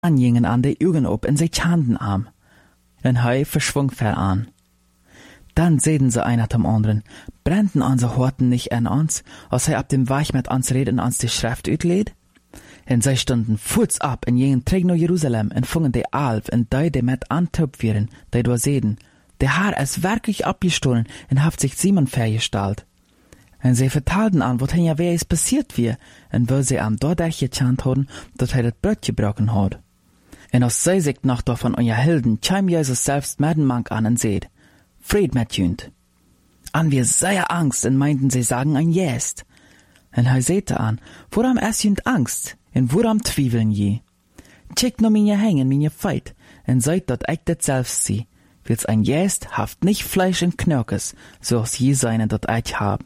gingen an de Augen op en ze tjanden am. En hij verschwung ver an. Dann seden sie einer zum anderen, brennten unsere Horten nicht an uns, als hij ab dem Weich mit uns reden uns die Schrift utleed? En zij stunden voets ab en gingen terug naar Jerusalem en vungen de Alf en die met antaubt vieren, die door seden. Der Herr ist wirklich abgestohlen en haft sich Simon vergestalt. En sie vertalten an, wat hen ja wer is passiert wie, en wo sie am dordach gechant hadden, dat hij dat Brot gebrochen had. En als zij sich noch davon euer Helden, chim Jesus selbst Merdenmank an en seht, Fried mit jünd. An wir sehr Angst en meinten sie sagen ein Jest. En hij sehte an, woran es jünd Angst, en woran twieveln je. Checkt no minje hängen, minje feit, en seid dat ich dat selbst sie. Wils ein Jest haft nicht Fleisch en Knörkes, so als je seine dat ich hab.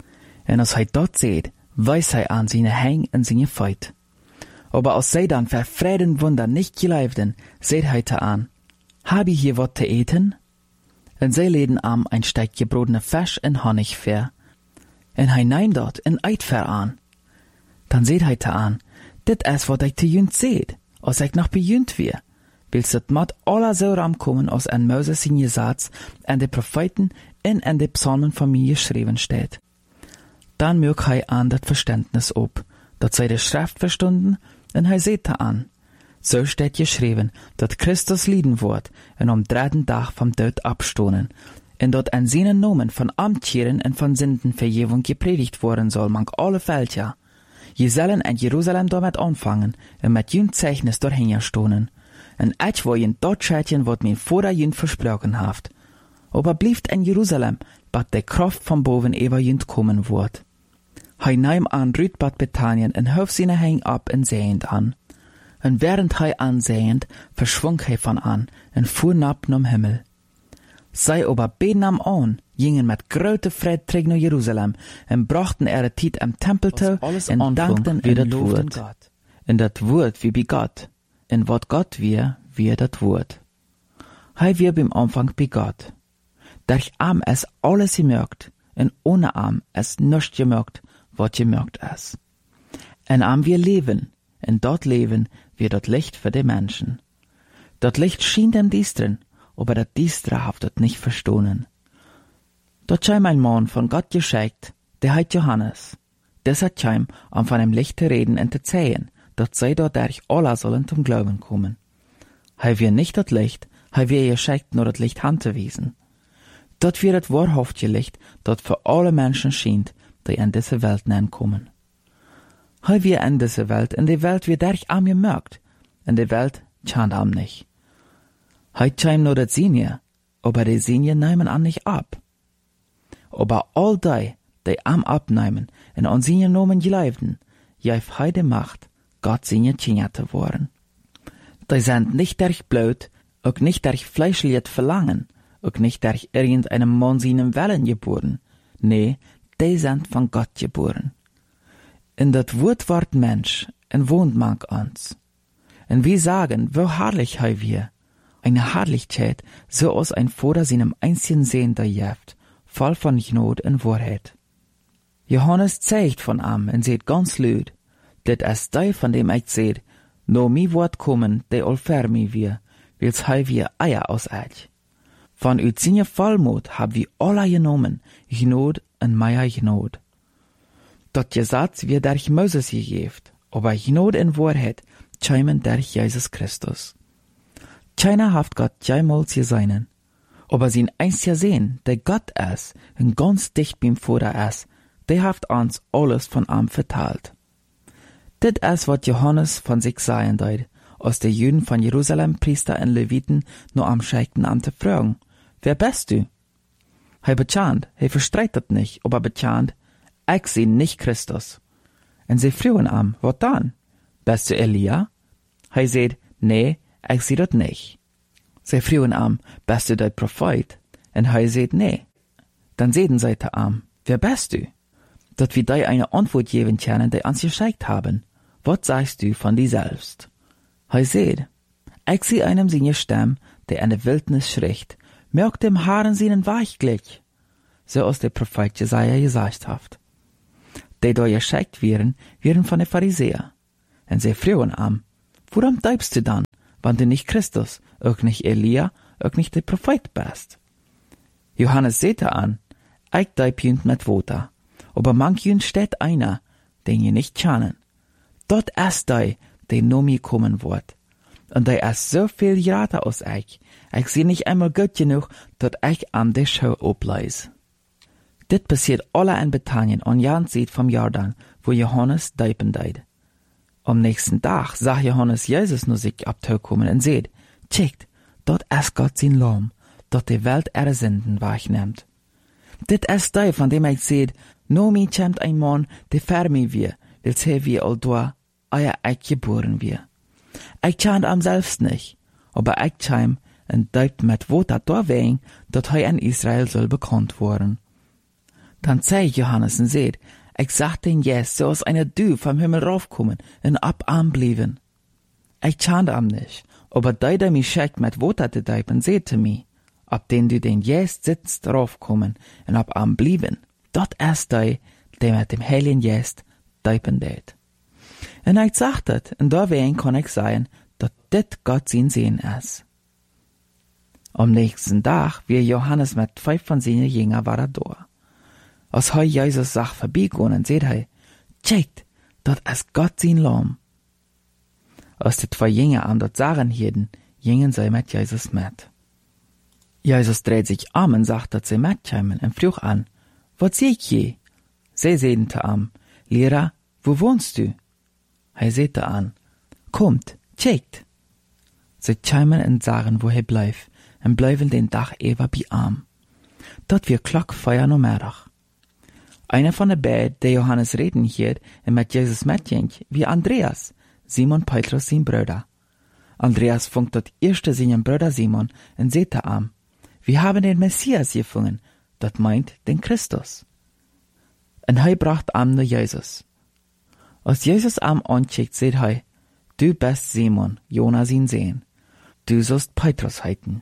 En als hij dort seht, weiß hij an seine Häng en seine Feit. Aber als zij dann verfreden Wunder nicht geleifden, seht hij te an, hab ich hier wat te eten? En zij leden am ein Steig gebrodene Fisch en Honig ver. En hij neemt dat en eit ver an. Dan seht hij te an, dit is wat ik te jünd seht, als ik nog bejünd weer. Wils het mat aller so ramkommen, als en Moses in Gesatz, en de Propheten en de Psalmen von mir geschreven steht. Dan mög hij an dat Verständnis op, dat zij de Schrift verstunden, en hij seht te an. So steht geschrieben, dat Christus lieden wordt en am dritten Tag vom Tod abstohnen, en dat an seinen Nomen von Amttieren en von Sündenvergebung gepredigt worden soll, mank alle Völker. Je sollen en Jerusalem damit anfangen, en mit jünd Zeichnis dorthin stohnen. En ich wo jünd dort schätjen, wat mir vorher jünd versprochen haft. Aber blieft en Jerusalem, bat de Kraft von boven über jünd kommen wordt. Hij nahm an Rüd Bad Bethanien en hof seine Heng ab en sehend an. En während hij ansehend, verschwung hij van an en fuhr nab nom Himmel. Zij aber beden am an, gingen met grote Fred terug naar Jerusalem en brachten ihre Tiet am Tempel toe en dankten en loofden Gott. En dat woord wie bij Gott, en wat Gott wie dat woord. Hij wie beim Anfang bij Gott. Durch am es alles gemerkt, en ohne am es nichts gemerkt, wat gemerkt is. En am wir leben, en dort leben wir dat Licht für die Menschen. Dat Licht schien dem Diestren, aber dat Diestre haft dat nicht verstohlen. Dort scheim ein Mann von Gott geschickt, der heißt Johannes. Deshalb scheim am von dem Licht te reden en te zähen, dat zij dadurch alle sollen zum Glauben kommen. Hij wir nicht dat Licht, hij wir geschickt nur dat Licht handzuwiesen. Dat wir dat wahrhaftige Licht, dat für alle Menschen schient, die in diese Welt kommen. Hij wir in diese Welt, in die Welt wird derch am gemerkt, in die Welt schand am nicht. Hij scheim nur dat Sinje, aber die Sinje nehmen an nicht ab. Aber all die am abnehmen, en an Sinje nomen geleifden, jäf hij de Macht, Gott Sinje tjinja te worden. Die sind nicht derch blöd, auch nicht derch fleischliches Verlangen, auch nicht durch irgendeinem Mann seinen Wellen geboren. Nee, die sind von Gott geboren. In dat Wort ward Mensch en wohnt mank uns. En wir sagen, wo herrlich hei wir. Eine Herrlichkeit, so aus ein Vater seinem einzigen Sehn da jeft, voll von Gnade en Wahrheit. Johannes zeigt von am en seht ganz lüd, dit es die von dem ich seht, no mi Wort kommen, de all fer mi wir, wils hei wir Eier aus eich. Von ut sinje Vollmut hab wir alle genommen, Gnade en Meier Gnade. Dat Gesetz wird durch Moses gegeben, aber Gnade en Wahrheit scheimen durch Jesus Christus. Keiner haft Gott jemals geseinen, aber sein einziger Sehn, der Gott ist, und ganz dicht beim Vater ist, der haft uns alles von ihm verteilt. Dit ist, was Johannes von sich sagen deut, als die Juden von Jerusalem, Priester und Leviten, nur am schickten an zu fragen, wer bist du? Hij betjant, hij verstreitet nicht, aber betjant, ich seh nicht Christus. Und sie fragen am, wat dann? Bist du Elia? Hij sagt, nee, ich seh dat nicht. Sie fragen am, bist du der Prophet? Und hij sagt, nee. Dann sehen sie te am, wer bist du? Dat wir dir eine Antwort geben können, die uns geschickt haben. Was sagst du von dir selbst? Hij sagt, ich seh einem seine Stimme, der in der Wildnis schricht, mögt dem Haaren seinen Weich gleich. So als der Prophet Jesaja gesagt hat. Die da geschickt werden von den Pharisäern. Und sie fragen am, Warum deibst du dann, wann du nicht Christus, auch nicht Elia, auch nicht der Prophet bist? Johannes sehte an, ich deib jünt mit Water, aber manch jünt steht einer, den je nicht kennen. Dort ist der no mir kommen wird. Und der ist so viel grater als ich seh nicht einmal gut genug, dat ich an der Schau obleis. Dit passiert alle in Bethanien an Jan Seed vom Jordan, wo Johannes deipen deid. Am nächsten Tag sah Johannes Jesus nur sich abtaukommen und seht, checkt, dort ist Gott sein Lamm, dort die Welt ihre Sünden wahrnimmt. Dit ist der, von dem ich seht, no mi kämmt ein Mann, der für mich wir, will seh wie all da, euer ich geboren wir. Ich kennt am selbst nicht, aber ich käm und deipt mit Water da wegen, dat in Israel soll bekannt worden. Dann zei Johannes und seht, ich sag den Jes, so als eine Du vom Himmel raufkommen und abarm blieben. Ich kennt am nicht, aber der mich schickt mit Water zu deipen, seht mi, ab den du den Jes sitzt raufkommen und abarm blieben. Dort ist der mit dem Heiligen Jes deipen det. Und ich sagt het, und da wegen kann ich sagen, dat dit Gott sein Sehen ist. Am nächsten Tag, wie Johannes mit 5 von seinen Jüngern war da. Als Jesus sach vorbeigegangen, seht checkt, dat ist Gott sein Lamm. Als die 2 Jünger an dort sagen hielten, gingen sie mit Jesus mit. Jesus dreht sich um und sagt, dass sie mitkommen und frug an, was sehe ich je? Sie sedente am, Lehrer, wo wohnst du? Seht an, kommt, checkt. Sie kämen und sagen, wo bleibt, und bleiben den Tag ewig bei am. Dort wir Klockfeuer no Mittag. Einer von den beiden, der Johannes reden hielt und mit Jesus mitging, wie Andreas, Simon Petrus sein Bruder. Andreas funkt dort erste seinen Bruder Simon und seht an, wir haben den Messias gefunden, dat meint den Christus. Und bracht am nur Jesus. Als Jesus am ancheckt, seht du bist Simon, Jonas ihn sehen. Du sollst Petrus heiten.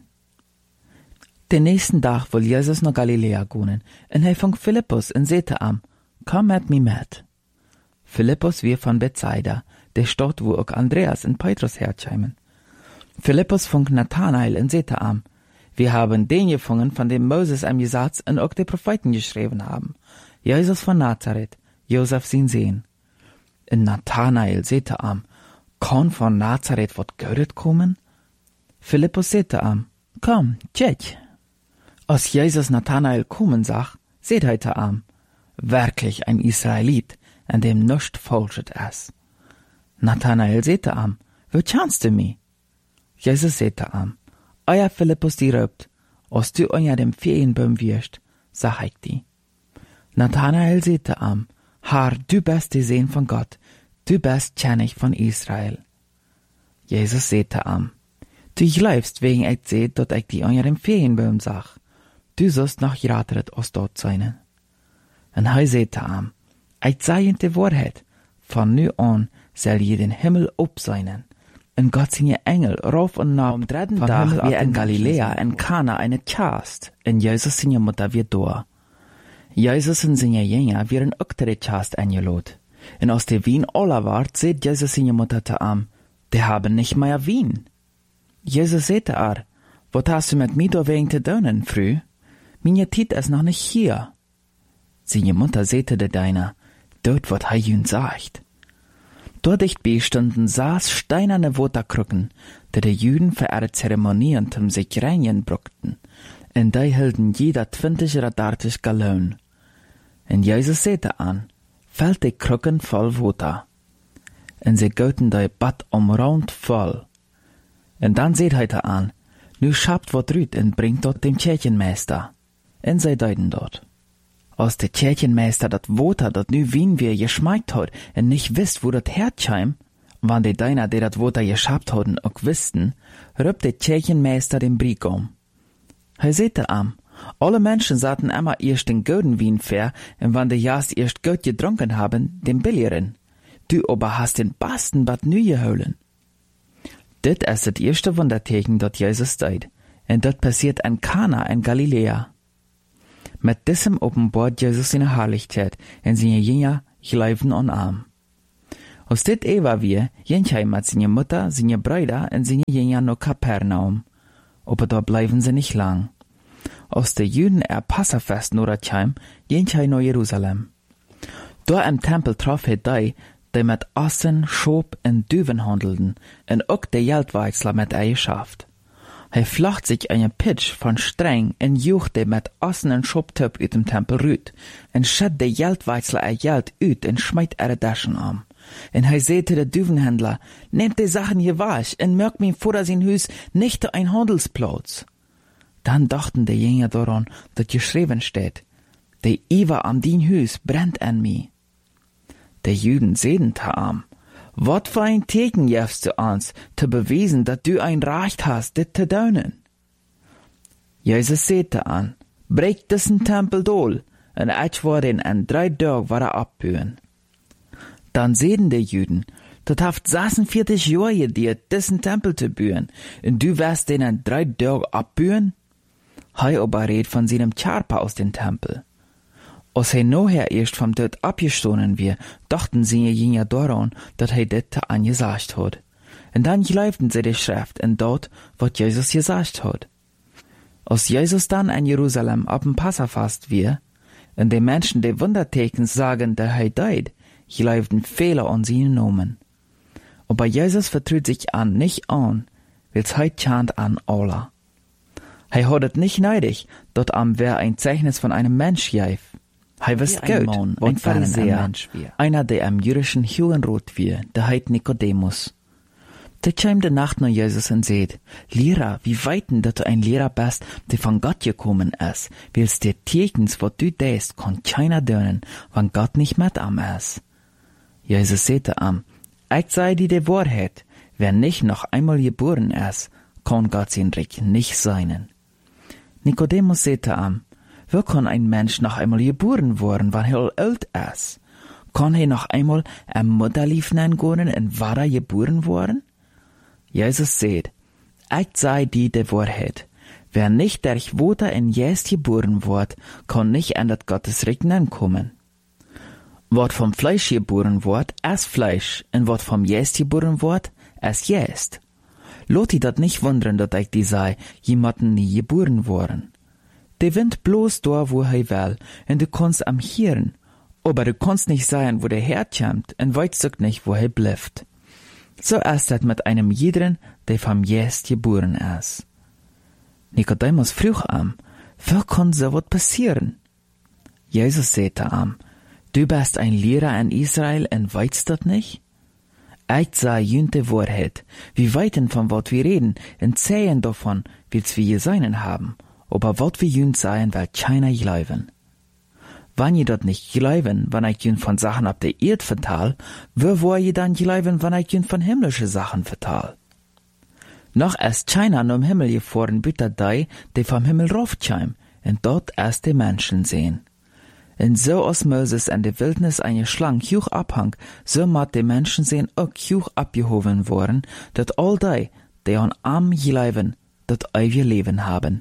Den nächsten Tag will Jesus nach Galiläa gehen, und funkt Philippus und seht am, komm mit mir mit. Philippus wir von Bethsaida, der Stadt, wo auch Andreas und Petrus herkämen. Philippus funkt Nathanael und seht am, wir haben den gefunden, von dem Moses am Gesetz und auch die Propheten geschrieben haben. Jesus von Nazareth, Josef sein Sehen. In Nathanael seht am, kann von Nazareth wat Gutes kommen? Philippus seht am, komm, check. Als Jesus Nathanael kommen sah, seht am, wirklich ein Israelit, an dem nichts Falsches ist. Nathanael seht am, wo kannst du mi? Jesus seht am, euer Philippus die röpt, als du unter dem Feenbaum wirst, sag ich die. Nathanael seht am, Herr, du bist die Sehn von Gott, du bist König von Israel. Jesus seht am, du glaubst, wegen ich seh, dat ich die unter dem Feenbaum sag, du sollst noch gerattet aus dort sein. Und seht am, ich sag in die Wahrheit, von nu an soll je den Himmel obseinen, und Gott seine Engel rauf und nach am 3. Tag wie in Galiläa in Kana eine Chast, und Jesus seine Mutter wird da. Jesus und seine Jünger werden auch der Chast eingeladen. Und aus der Wien aller wart, seht Jesus seine Mutter am, die haben nicht mehr Wien. Jesus seht was hast du mit mir da wegen zu tun, früh? Meine Tit ist noch nicht hier. Seine Mutter sehte der deiner, dort wat jün sagt. Dort dicht bestunden saß steinerne Waterkrücken, die Juden für ihre Zeremonien zum sich reinigen bruckten, und die hielten jeder 20 oder 30 Gallonen. Und Jesus sehte an, fällt die Krücken voll Wasser. Und sie goten die Bad umrund voll. Und dann seht an, nu schabt wat rüt und bringt dort dem Kirchenmeister. Und sie deuten dort. Als der Kirchenmeister dat Wasser, dat nu Wien wir geschmeckt hat, und nicht wisst, wo dat herkäm, wann die Deiner, die dat Wasser geschabt hatten, auch wüssten, rübt der Kirchenmeister den Brieg um. Sehte am, alle Menschen saten immer erst den guten Wien fair, und wann die Jas erst gut getrunken haben, den billigeren. Du aber hast den besten Bad nu geholen. Dit ist das erste Wunderteken, dat Jesus deut, und dat passiert in Kana in Galiläa. Mit diesem offenbart Jesus seine Herrlichkeit, und seine Jünger glauben an ihm. Aus dit Eva wir, jenchai mit seine Mutter, seine Brüder und seine Jünger nach Kapernaum. Aber da bleiben sie nicht lang. Aus der Juden Passafest Noratchaim, jenchai nach Jerusalem. Da im Tempel traf die mit Assen, Schob und Düven handelten, und auch der Geldwechsler mit Eigenschaft. Flacht sich einen Pitch von Streng und jucht mit Assen und Schobtöp uit dem Tempel rüt, und schädt der Geldwechsler Geld ut und schmeit Taschen an. Und seht der Düvenhändler, nehmt die Sachen hier wasch und merkt mir vor sein Hus nicht ein Handelsplatz. Dann dachten die Jünger daran, dass geschrieben steht, der Iwa am din Hus brennt an mir. Die Juden sehen am, wat für ein Teken jefst du uns, zu beweisen, dass du ein Recht hast, dit zu tun. Jesus sehte an, brech diesen Tempel dohl, und ich werde ihn in 3 Tagen wieder abbühen. Dann sehen die Juden, dat haft 46 Jahre dir diesen Tempel zu bühen, und du wirst den in 3 Tagen abbühen? Hei aber red von seinem Charpa aus dem Tempel. Als nachher erst vom Tod abgestoßen wir, dachten sie Jünger daran, dass dit angesagt hat. Und dann glaubten sie die Schrift und dort, was Jesus gesagt hat. Als Jesus dann in Jerusalem ab dem Passafast wir, und die Menschen die Wunderteken sagen, dass deid, glaubten viele an seinen Namen. Aber Jesus vertraut sich nicht an, weil's chant an Allah. Hat es nicht neidig, dort am wer ein Zeichnis von einem Mensch gäf. Wist gut, ein Pharisäer, einer der am jüdischen Judenrat wir, der heit Nikodemus. Der kam de Nacht nach Jesus und seht, Lehrer, wie weiten, dass du ein Lehrer bist, der von Gott gekommen ist, weil's dir Tekens, wat du deist, kann keiner dönen, wann Gott nicht mit am ist. Jesus sagte am, ich sei die Wahrheit, wer nicht noch einmal geboren ist, kann Gott sein Reich nicht sein. Nikodemus sagte am, wie kann ein Mensch noch einmal geboren worden, wann er alt ist? Kann er noch einmal ein Mutterlief nennen und war er geboren worden? Jesus sagt, ich sei die Wahrheit. Wer nicht durch Wasser in Geist geboren wird, kann nicht an das Gottesreich kommen. Wat vom Fleisch geboren wird, ist Fleisch, und wat vom Geist geboren wird, ist Geist. Lot die dat nicht wundern, dat ich die sei, jemanden nie geboren worden. Der Wind bloß da, wo will, und du kannst am hören, aber du kannst nicht sagen, wo der herkommt, und weißt nicht, wo bleibt. So ist das mit einem jeden, der vom Geist geboren ist. Nikodemus frug am, wie kann so wat passieren? Jesus sagte am, du bist ein Lehrer in Israel und weißt das nicht? Ich sah jünte Wahrheit, wir weiten von wat wir reden, und zählen davon, wie's wir seinen haben, aber wat wir jünt seien, weil keiner glauben. Wenn ihr dort nicht glauben, wenn ich jünt von Sachen ab der Erd vertal, wo wollt ihr dann glauben, wenn ich jünt von himmlische Sachen vertal? Noch ist keiner nur im Himmel gefahren, bitte die vom Himmel raufkäm, und dort erst die Menschen sehen. Und so aus Moses in der Wildnis eine Schlange hoch abhang, so mat die Menschen sehen auch hoch abgehoben worden, dat all die an am glauben, dat ewige Leben haben.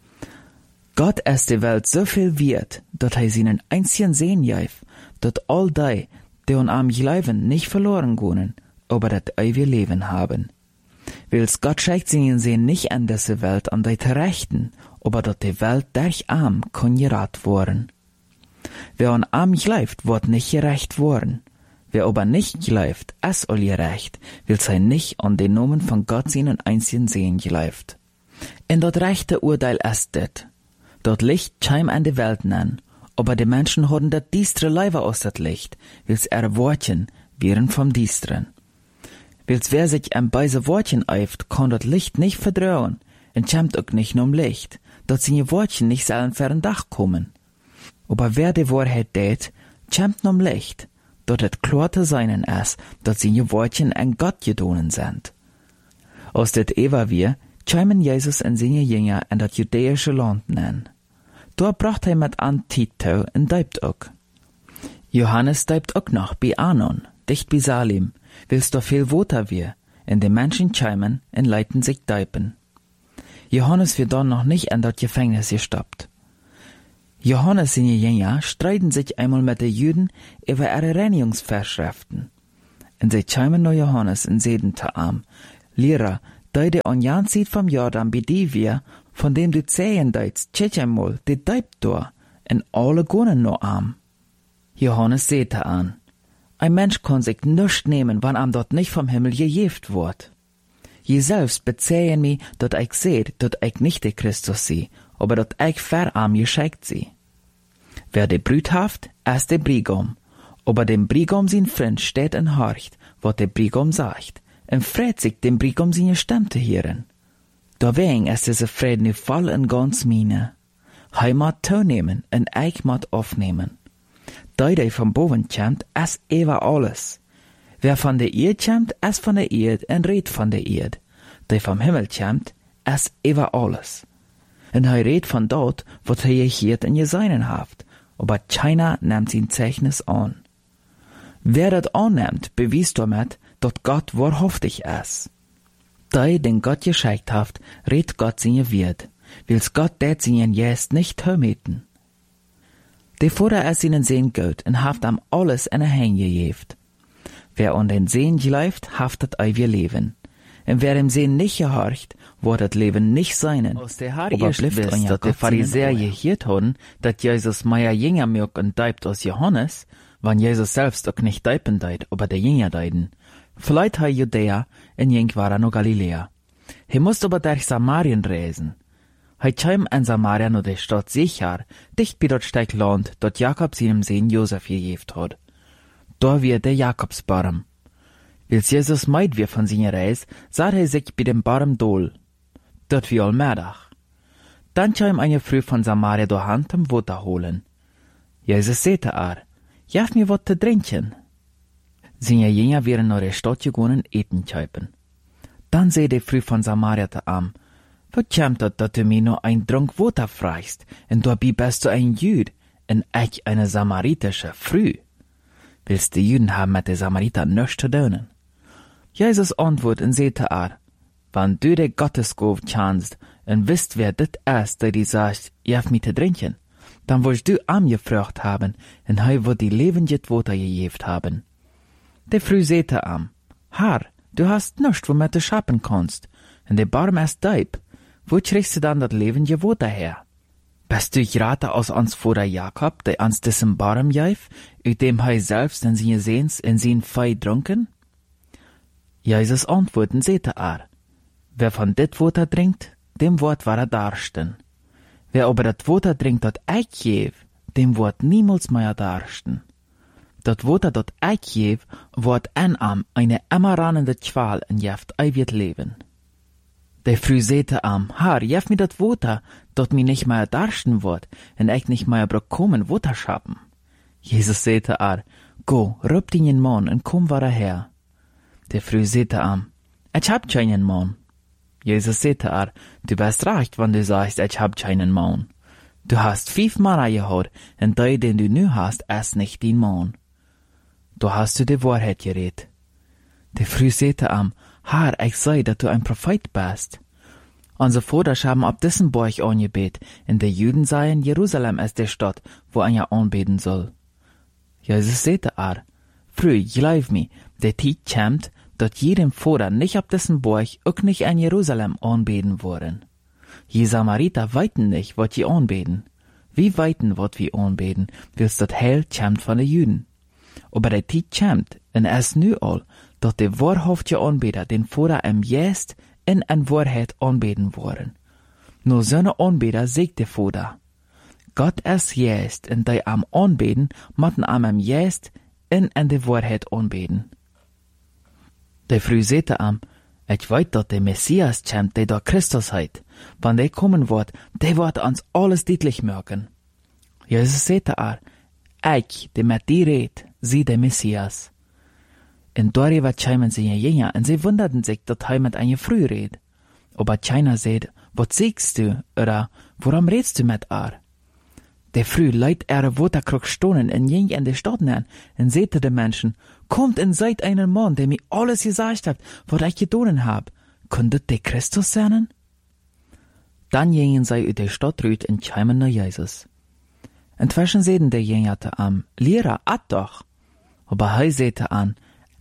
Gott ist die Welt so viel wert, dat seinen einzigen Sehen gäf, dat all die an am glauben, nicht verloren gehen, aber dat ewige Leben haben. Weil's Gott schickt seinen Sehen nicht an diese Welt an die Rechten, aber dat die Welt durch arm kann gerat worden. Wer an arm glaubt, wird nicht gerecht worden. Wer aber nicht glaubt, ist all gerecht, will sei nicht an den Namen von Gott seinen einzigen Sehen glaubt. In dat rechte Urteil ist det. Dort Licht scheim an die Welt nennen, aber die Menschen haben dat diestre Leiber aus dat Licht, wills Wortchen wären vom Diestren. Wills wer sich am beise Wortchen eift, kann dat Licht nicht verdröhen, und schämt auch nicht nur Licht, dort seine Wortchen nicht sollen fern Dach kommen. Aber wer die Wahrheit tät, schämt nur Licht, dort het klar zu seinen ist, dort seine Wortchen an Gott gedonen sind. Aus det Eva wir, schämen Jesus und seine Jünger in dat jüdische Land nennen. Dort bracht mit an Tito und deibt auch. Johannes deibt auch noch bei Anon, dicht bei Salim, willst du viel Water wir, in den Menschen schämen und leiten sich deipen. Johannes wird dann noch nicht in dat Gefängnis gestoppt. Johannes seine Jünger streiten sich einmal mit den Juden über ihre Reinigungsvorschriften. En sie chaimen no Johannes en zeden te am. Lehrer, dei de on jan ziet vom Jordan bedivia, von dem du zehen deits, tjetjemol, de deibt door, en alle gonen no am. Johannes sehte an. Ein Mensch kann sich nischt nehmen, wann am dort nicht vom Himmel gejeft wird. Je selbst bezähen mi, dat ich seht, dat ich nicht der Christus sie, aber dat ich verarm geschickt sie. Wer de Brüt haft, ist der Brigom, aber dem Brigom sin Freund steht en horcht, wat der Brigom sagt, en freut sich dem Brigom seine Stimme zu hören. Deswegen ist diese Freude nu voll en ganz mine. Hij mat toenemen en ich mat aufnehmen. Die von boven kämt, ist ewa alles. Wer von der Erde kämt, ist von der Erde en redt von der Erde. Die vom Himmel kämt, ist ewa alles. En hij redt von dort, wat hij gehiert in Jesainen haft, aber keiner nimmt sein Zeichnis an. Wer dat annimmt, bewiest damit, dat Gott wahrhaftig ist. Die, den Gott geschickt haft, redt Gott seine Wert, wils Gott det seinen Jest nicht vermeten. Der Vater ist ihnen Sehen gut und haft am alles in der Hand gegeben. Wer an den Sehen gläuft, haft das ewige Leben. Und wer dem Sehen nicht gehorcht, wird das Leben nicht seinen. Aus der Haar ihr wisst, dass die Pharisäer gehört haben, dass Jesus mehr Jünger mögt und deibt als Johannes, wann Jesus selbst auch nicht deipen deit, aber der Jünger deiden. Vielleicht hat Judäa, und jeng war noch Galiläa. He musst aber durch Samarien reisen. Hij kam in Samaria no de Stadt Sichar, dicht bei dort steig Land, dort Jakob seinem Sohn Josef gegeben hat. Da wir der Jakobsbaum. Wils Jesus meid wir von seiner Reis, sah er sich bei dem Baum dol. Dort wie allmädach. Dann kam eine Früh von Samaria do Hand zum Wasser holen. Jesus sehte jaff mir wat zu trinken. Seine Jünger wären nach der Stadt gegangen eten käupen. Dann seh die Früh von Samaria te am. Wo kämt dat du mir nur ein Trunk Wasser fragst, und dabei bist du ein Jüd, und ich eine samaritische Früh? Willst die Jüden haben mit den Samaritern nichts zu tun? Jesus antwortet und sagte wann du der Gottesgabe kannst, und wisst, wer das ist, der dir sagt, jaff mir zu trinken, dann wirst du am gefragt haben, und er wird die lebendige Wasser gegeben haben. Der Früh sagte Herr, du hast nichts, womit du schaffen kannst, und der Baum ist deib. Wo kriegst du dann das lebendige Wasser her? Bist du gerade aus uns Vater Jakob, der uns diesen Baum gab, aus dem er selbst in seine Sehns in sein Fei trunken? Jesus antworten sagte wer von dit Wasser trinkt, dem wird war darsten. Wer aber das Wasser trinkt, dat ich geb, dem wird niemals mehr darsten. Dat Wasser, dat ich geb, wird an eine immer rannende Qual in jeft ewig Leben. Der Früh sagte Herr, jaff mir dat Wasser, dat mir nicht mehr darsten wird, und ich nicht mehr bekommen Wasser schaffen. Jesus sagte go, rüb den Mann und komm wieder her. Der Früh sagte ich hab keinen Mann. Jesus sagte du bist recht, wenn du sagst, ich hab keinen Mann. Du hast 5 Männer gehabt, und der, den du nu hast, ist nicht dein Mann. Da hast du die Wahrheit geredet. Der Früh sagte Herr, ich sei, dass du ein Prophet bist. Unsere Vater haben ab diesem Berg angebet, und die Juden seien, Jerusalem ist die Stadt, wo einer anbeten soll. Jesus sagte Früh, glaub mir, der Zeit kommt, dass jedem Vater nicht ab diesem Berg auch nicht in Jerusalem anbeten wollen. Die Samariter weiten nicht, wat die anbeten. Wie weiten, wat wir anbeten, wils dat Heil kommt von den Juden. Aber der Zeit kommt, und es nu all, dass die wahrhaftige Anbeter den Vater im Jest in Wahrheit anbeten wollen. Nur so eine Anbeter sagt der Vater. Gott ist Jest, und die am Anbeten, matten am Jest in die Wahrheit anbeten. Der Früh sagte ich weiß, dass der Messias kommt, der da Christus heit. Wenn der kommen wird, der wird uns alles deutlich merken. Jesus sagte ich, der mit dir redet, sie der Messias. Und darüber kämen sie Jünger, und sie wunderten sich, dass er mit einer Früh redet. Aber keiner sagt, was siehst du, oder warum redest du mit Der Früh leiht Wasserkrug stonen und ging in die Stadt an, und sagte den Menschen, kommt und seid einen Mann, der mir alles gesagt hat, was ich getan hab. Könntet der Christus sein? Dann gingen sie über die Stadt rüt und kamen nach Jesus. Inzwischen sehen die Jünger Lehrer, doch. Aber er sagte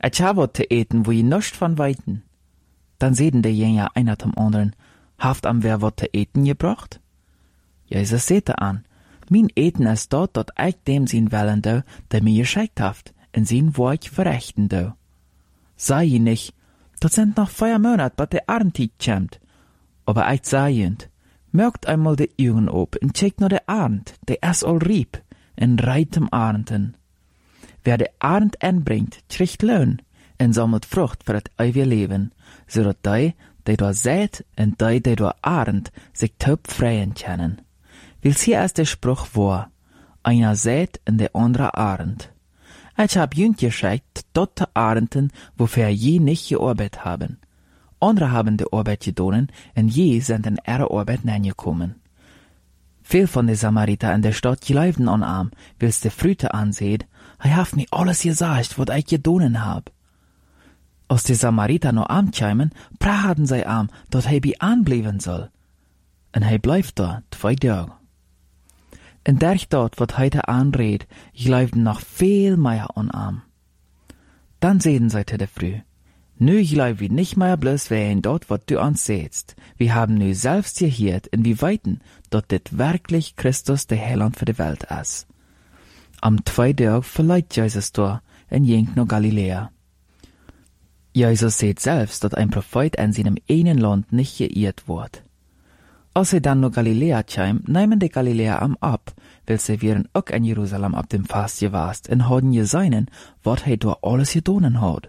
Ich hab wat te eten, wo je nischt van weiten. Dann sehen de Jünger einer zum anderen, haft am wer wat te eten gebracht? Jesus sehte an, min eten ist dort ich dem sin wellen do, der mir geschickt haft, in sin Wort verrechten do. Sei je nicht, dat sind noch 4 Monat, bat der Arntiet kämmt. Aber ich sag jent, mögt einmal de Augen op und checkt nur der Arnd, der es all rieb, in reitem Arnden. Wer de Arnd anbringt, kriegt Lohn, und sammelt Frucht für das ewige Leben, zodat die da sät, und die da Arnd, sich taub freien können. Wils hier ist der Spruch wahr, einer sät und der andere Arnd. Ich hab jünt geschickt, dort Arnden, wofür je nicht gearbeitet haben. Andere haben die Arbeit gedonen, und je sind in ihre Arbeit gekommen. Viel von den Samariter in der Stadt geleibten an arm, wils de Früte anseht, haft mir alles gesagt, wat ich gedonen hab. Als die Samariter noch arm kämen, praten sie arm, dat bi anbleiben soll. Und bleibt da 2 Tage. In der Stadt, wat heute anredet, geleibten noch viel mehr an arm. Dann sehen sie te de Früh. Nu gleib wie nicht mehr bloß wehen dort, wat du uns sätst. Wir haben nu selbst gehört, in wie weiten, dort dit wirklich Christus der Heiland für die Welt ist. Am 2. Tag verleiht Jesus da, in jenk no Galiläa. Jesus seht selbst, dat ein Prophet in seinem einen Land nicht geirrt wird. Als dann no Galiläa käm, nehmen die Galiläer am ab, weil sie wären auch in Jerusalem ab dem Fast gewast, und haben geseinen, wat da alles gedonen hat.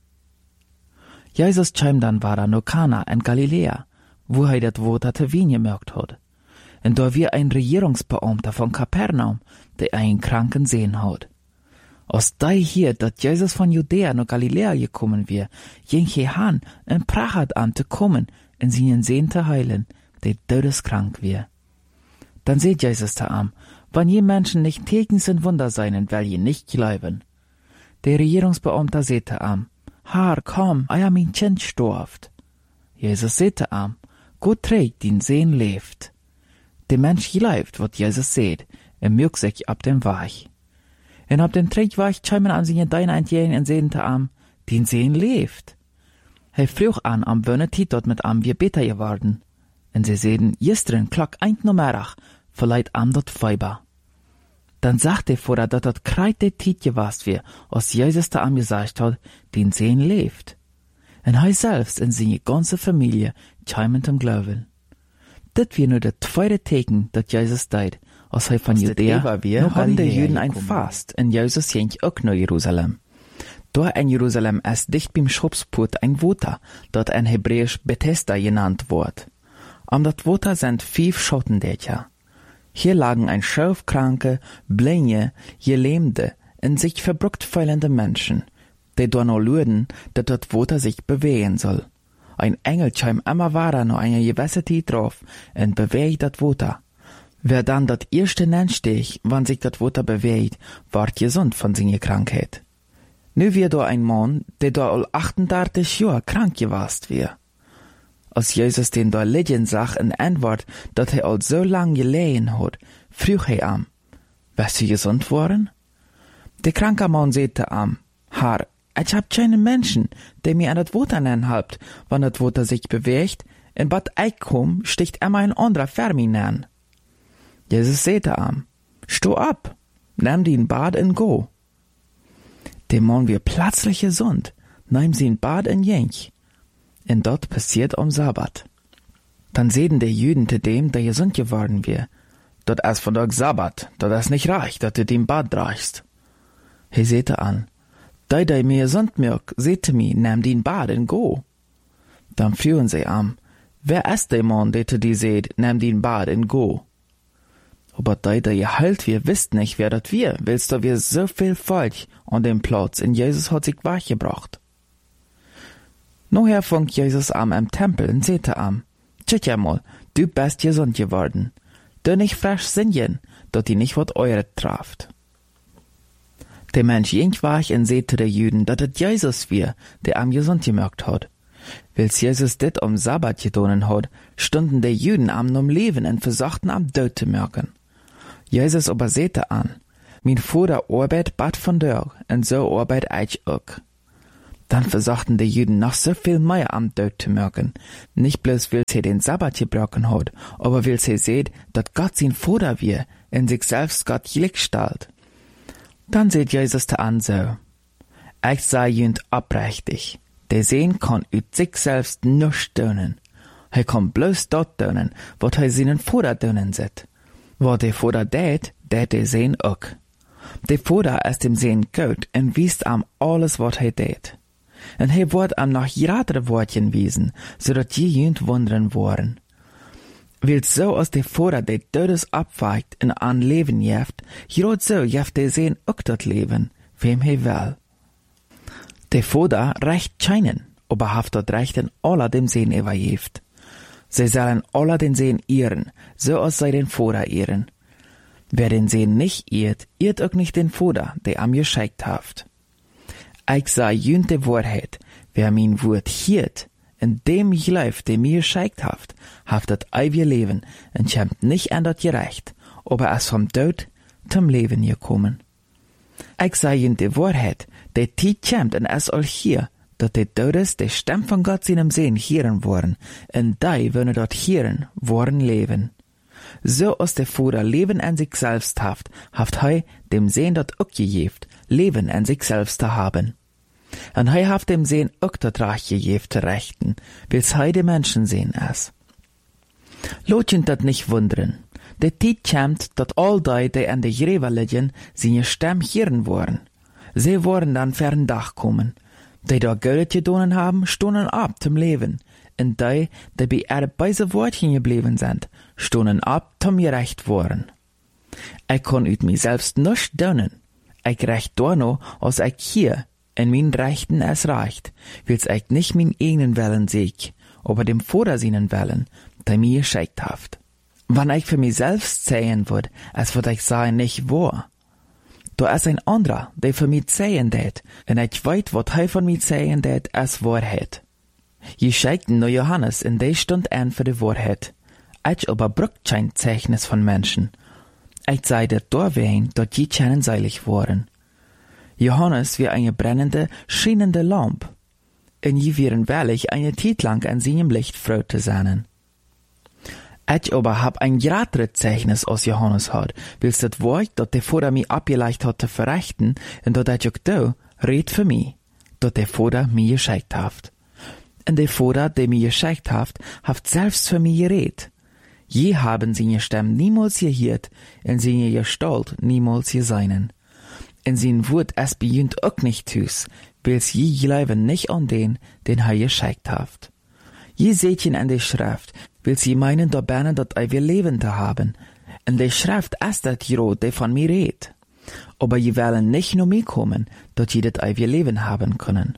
Jesus käm dann war no Kana in Galiläa, wo dat Wort hatte Wien gemerkt hat. Und da wir ein Regierungsbeamter von Kapernaum, der einen Kranken sehen hat. Aus dei hier, dat Jesus von Judäa no Galiläa gekommen wir, ging hier han und prachat an zu kommen, in seinen Sehen zu heilen, der todeskrank wir. Dann seht Jesus da am, wann je Menschen nicht täglich sind Wunder seinen, weil je nicht glauben. Der Regierungsbeamter seht da am, Haar, komm, euer mein Kind storft. Jesus seht am, Gott trägt, den Sehen lebt. Der Mensch lebt, wat Jesus seht, mögt sich ab dem Weich. Und ab dem Trägweich schämen an sich dein Eintjähren und sehen am, den Sehen lebt. Früch an am Wönnetit dort mit am wir beter geworden. Und sie sehen, gestern klock eint no merach, verleiht am dort Feiber. Dann sagt vorher, dat dort kreit der Tit gewast wir, als Jesus da am gesagt hat, den Sehen lebt. Und selbst in seine ganze Familie schämen zum Glauben. Dat wir nur der 2. Teken, dat Jesus deit, als von Judäa war wir, noch haben die Juden ein Fast, und Jesus ging auch nach Jerusalem. Da in Jerusalem ist dicht beim Schopsput ein Water, dort ein hebräisch Bethesda genannt wird. Am dat Water sind 5 Schottendächer. Hier lagen ein Schöfkranke, Blinde, Gelähmte, in sich verbruckt feilende Menschen, die da nur luden, dass das Water sich bewegen soll. Ein Engel scheim immer wahrer noch eine gewisse Zeit drauf und bewegt das Water. Wer dann das erste nenntstich, wann sich das Water bewegt, ward gesund von seiner Krankheit. Nu wir da ein Mann, der da all 38 Jahre krank gewast wir. Als Jesus den da liegen sah in Antwort, dat all so lang gelegen hat, frug am, wirst du gesund worden? Der kranke Mann sagte am, Herr, ich hab keine Menschen, die mir an das Water nennen habt, wann das Water sich bewegt, in bad ich komm, sticht immer ein anderer für mich nennen. Jesus sagte am, steh ab, nimm den Bad und go. Der Mann wird plötzlich gesund, nimm sie in Bad und jench. Und dort passiert am Sabbat. Dann sehen die Juden zu dem, der gesund geworden wird. Dort ist von Tag Sabbat, dort ist nicht reich, dass du den Bad reichst. He sehte an, der mir gesund mirk, sehte mi, nimm den Bad und go. Dann führen sie an, wer ist der Mann, der zu dir seht, nimm den Bad und go. Aber der ihr halt wir wisst nicht, wer dat wir, willst du wir so viel Volk an dem Platz, und Jesus hat sich wachgebracht. Noher fängt Jesus am im Tempel und sehte am, tschüss mal, du bist gesund geworden. Du nicht frisch singen, dort die nicht wat eure traft. Der Mensch ging wach und sehte der Juden, dat het Jesus wir, der am gesund gemerkt hat. Wils Jesus dit am Sabbat gedonen hat, stunden der Juden am Leben und versuchten am Tod zu merken. Jesus aber sehte an, mein Vater arbeit bad von dir, und so arbeit ich auch. Dann versuchten die Juden noch so viel mehr am Tod zu merken. Nicht bloß, weil sie den Sabbat gebrochen hat, aber weil sie seht, dass Gott sein Vater wir, in sich selbst Gott gleichstellt. Dann seht Jesus da an so. Ich sei jünd abrechtig. Der Sehen kann ut sich selbst nichts tun. Er kann bloß dort tun, was er seinen Vater tun sieht. Was der Vater tät, tät der Sehen auch. Der Vater ist dem Sehen gut und wiest am alles, was er tät. Und er wird am noch gratere Wortchen wiesen, so dat je jünd wundern worden. Weil so aus der Vater der Todes abweicht und an Leben jeft, grad so jeft der Sehen auch dat Leben, wem er will. Der Vater recht scheinen, aber haft dort rechten aller dem Sehen überjeft. Sie sollen aller den Sehen ehren, so als sei den Vater ehren. Wer den Sehen nicht ehrt, ehrt auch nicht den Vater, der am geschickt haft. Ich sei jünd de Wahrheit, wer mein Wort hiert, in dem ich läuft, der mir geschickt haft dat ewige Leben, und schämt nicht an dat gerecht, aber es vom Tod zum Leben gekommen. Ich sei jünd de Wahrheit, der Tiet schämt und es all hier, dat de Todes de Stimme von Gott seinem Sehen hören worden, und die, wenn dort hören, worden leben. So aus der Vater Leben an sich selbst haft hei dem Sehen dort auch gegeft, Leben an sich selbst zu haben. Und hei haft dem Sehen auch dort recht gegeft zu rechten, wills hei de Menschen sehen es. Lotchen dat nicht wundern. De Tiet schämt, dat all die an de Gräber liegen, seine Stimme hören worden. Sie worden dann fern Dach kommen. Die da Geld gedonen haben, stonden ab zum Leben. Und die bei beise Wortchen geblieben sind, stonden ab zum gerecht worden. Ich kann ut mir selbst nichts donen. Ich recht da noch, als ich hier in mein Rechten es reicht, wills ich nicht mein eigenen Willen sieg, aber dem Vater seinen Willen, der mir geschickt haft. Wann ich für mich selbst sehen würd, es würd ich sagen nicht wahr. Da ist ein anderer, der für mich sehen tät, und ich weiß, was er von mir sehen tät, als Wahrheit. Je schickten nur Johannes in der Stund an für die Wahrheit. Ich aber brucht kein Zeichnis von Menschen. Ich sei der Dorwein, dort je keinen seilig waren. Johannes wie eine brennende, schienende Lamp. Und je wären wahrlich eine Zeit lang an seinem Licht froh zu sein. Ich aber hab ein gratere Zeichnis aus Johannes hat, willst das Wort, dat der Vater mir abgeleicht hat zu verrichten, und dat ich auch da red für mich, dat der Vater mir geschickt haft. Und der Vater, der mir geschickt haft selbst für mich geredet. Je haben seine Stimme niemals gehört, und seine Gestalt niemals geseinen. In sein Wort es beginnt auch nicht tüs, wills je glauben nicht an den er geschickt haft. Je sehtchen an der Schrift, wills je meinen da berne dat wir Leben zu haben. In der Schrift ist dat Jod, der von mir redet. Aber je wollen nicht nur mir kommen, dat je dat wir Leben haben können.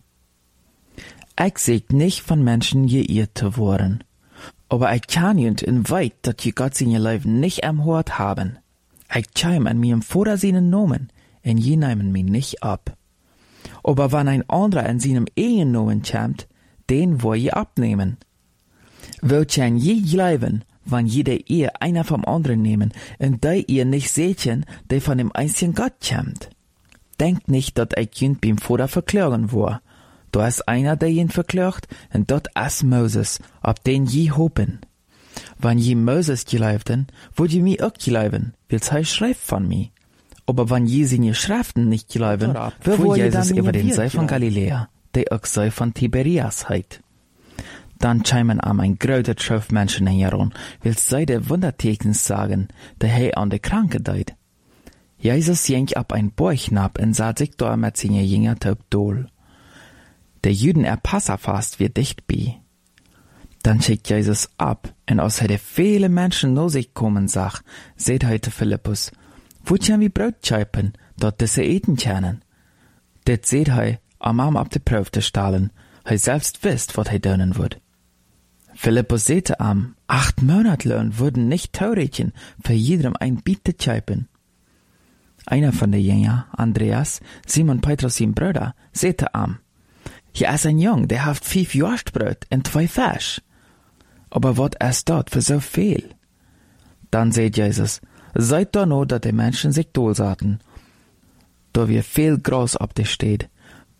Ich seht nicht von Menschen geirrt zu worden. Aber ich kann jünd in weit, dat je Gott seine Leben nicht am Hort haben. Ich scheim an mir im Vater seinen Nomen, und je nehmen mich nicht ab. Aber wann ein anderer an seinem Ehennomen schämt, den wo je abnehmen. Wollt je je glauben, wann jede Ehe einer vom anderen nehmen, und da ihr nicht sehtchen, der von dem einzigen Gott schämt. Denkt nicht, dat ich jünd beim Vater verklagen war. Da ist einer, der ihn verklagt, und dort ist Moses, ab den je hopen. Wann je Moses glaubten, wollt je mir auch glauben, wills er schreibt von mir. Aber wann je seine Schriften nicht glauben, wo Jesus über den See von Galiläa, der auch See von Tiberias heit. Dann scheimen am ein größer Schöpf Menschen heran, wills sei der Wunderteken sagen, der hei an der Kranke deit. Jesus jenk ab ein Bäuchnab und sah sich da mit seine Jünger taub dohl. Der Jüden Passafast wird dicht bei. Dann schickt Jesus ab, und aus hätte viele Menschen no sich kommen, seht heute Philippus, wo tjan wie Brot scheipen, dort diese eten tjanen. Det seht hei, am ab de Prüf zu stahlen, hei selbst wisst, wat hei dönen würd. Philippus sehte am, 8 Monatlohn würden nicht Taurädchen für jedem ein Biet zu scheipen. Einer von den Jünger, Andreas, Simon Petrus sein Bruder, sehte am, hier ist ein Jung, der haft 5 Jostbrot und 2 Fisch. Aber wat ist dort für so viel? Dann seht Jesus, seid da nur, dass die Menschen sich dolsaten. Da wir viel Gras ab dir steht,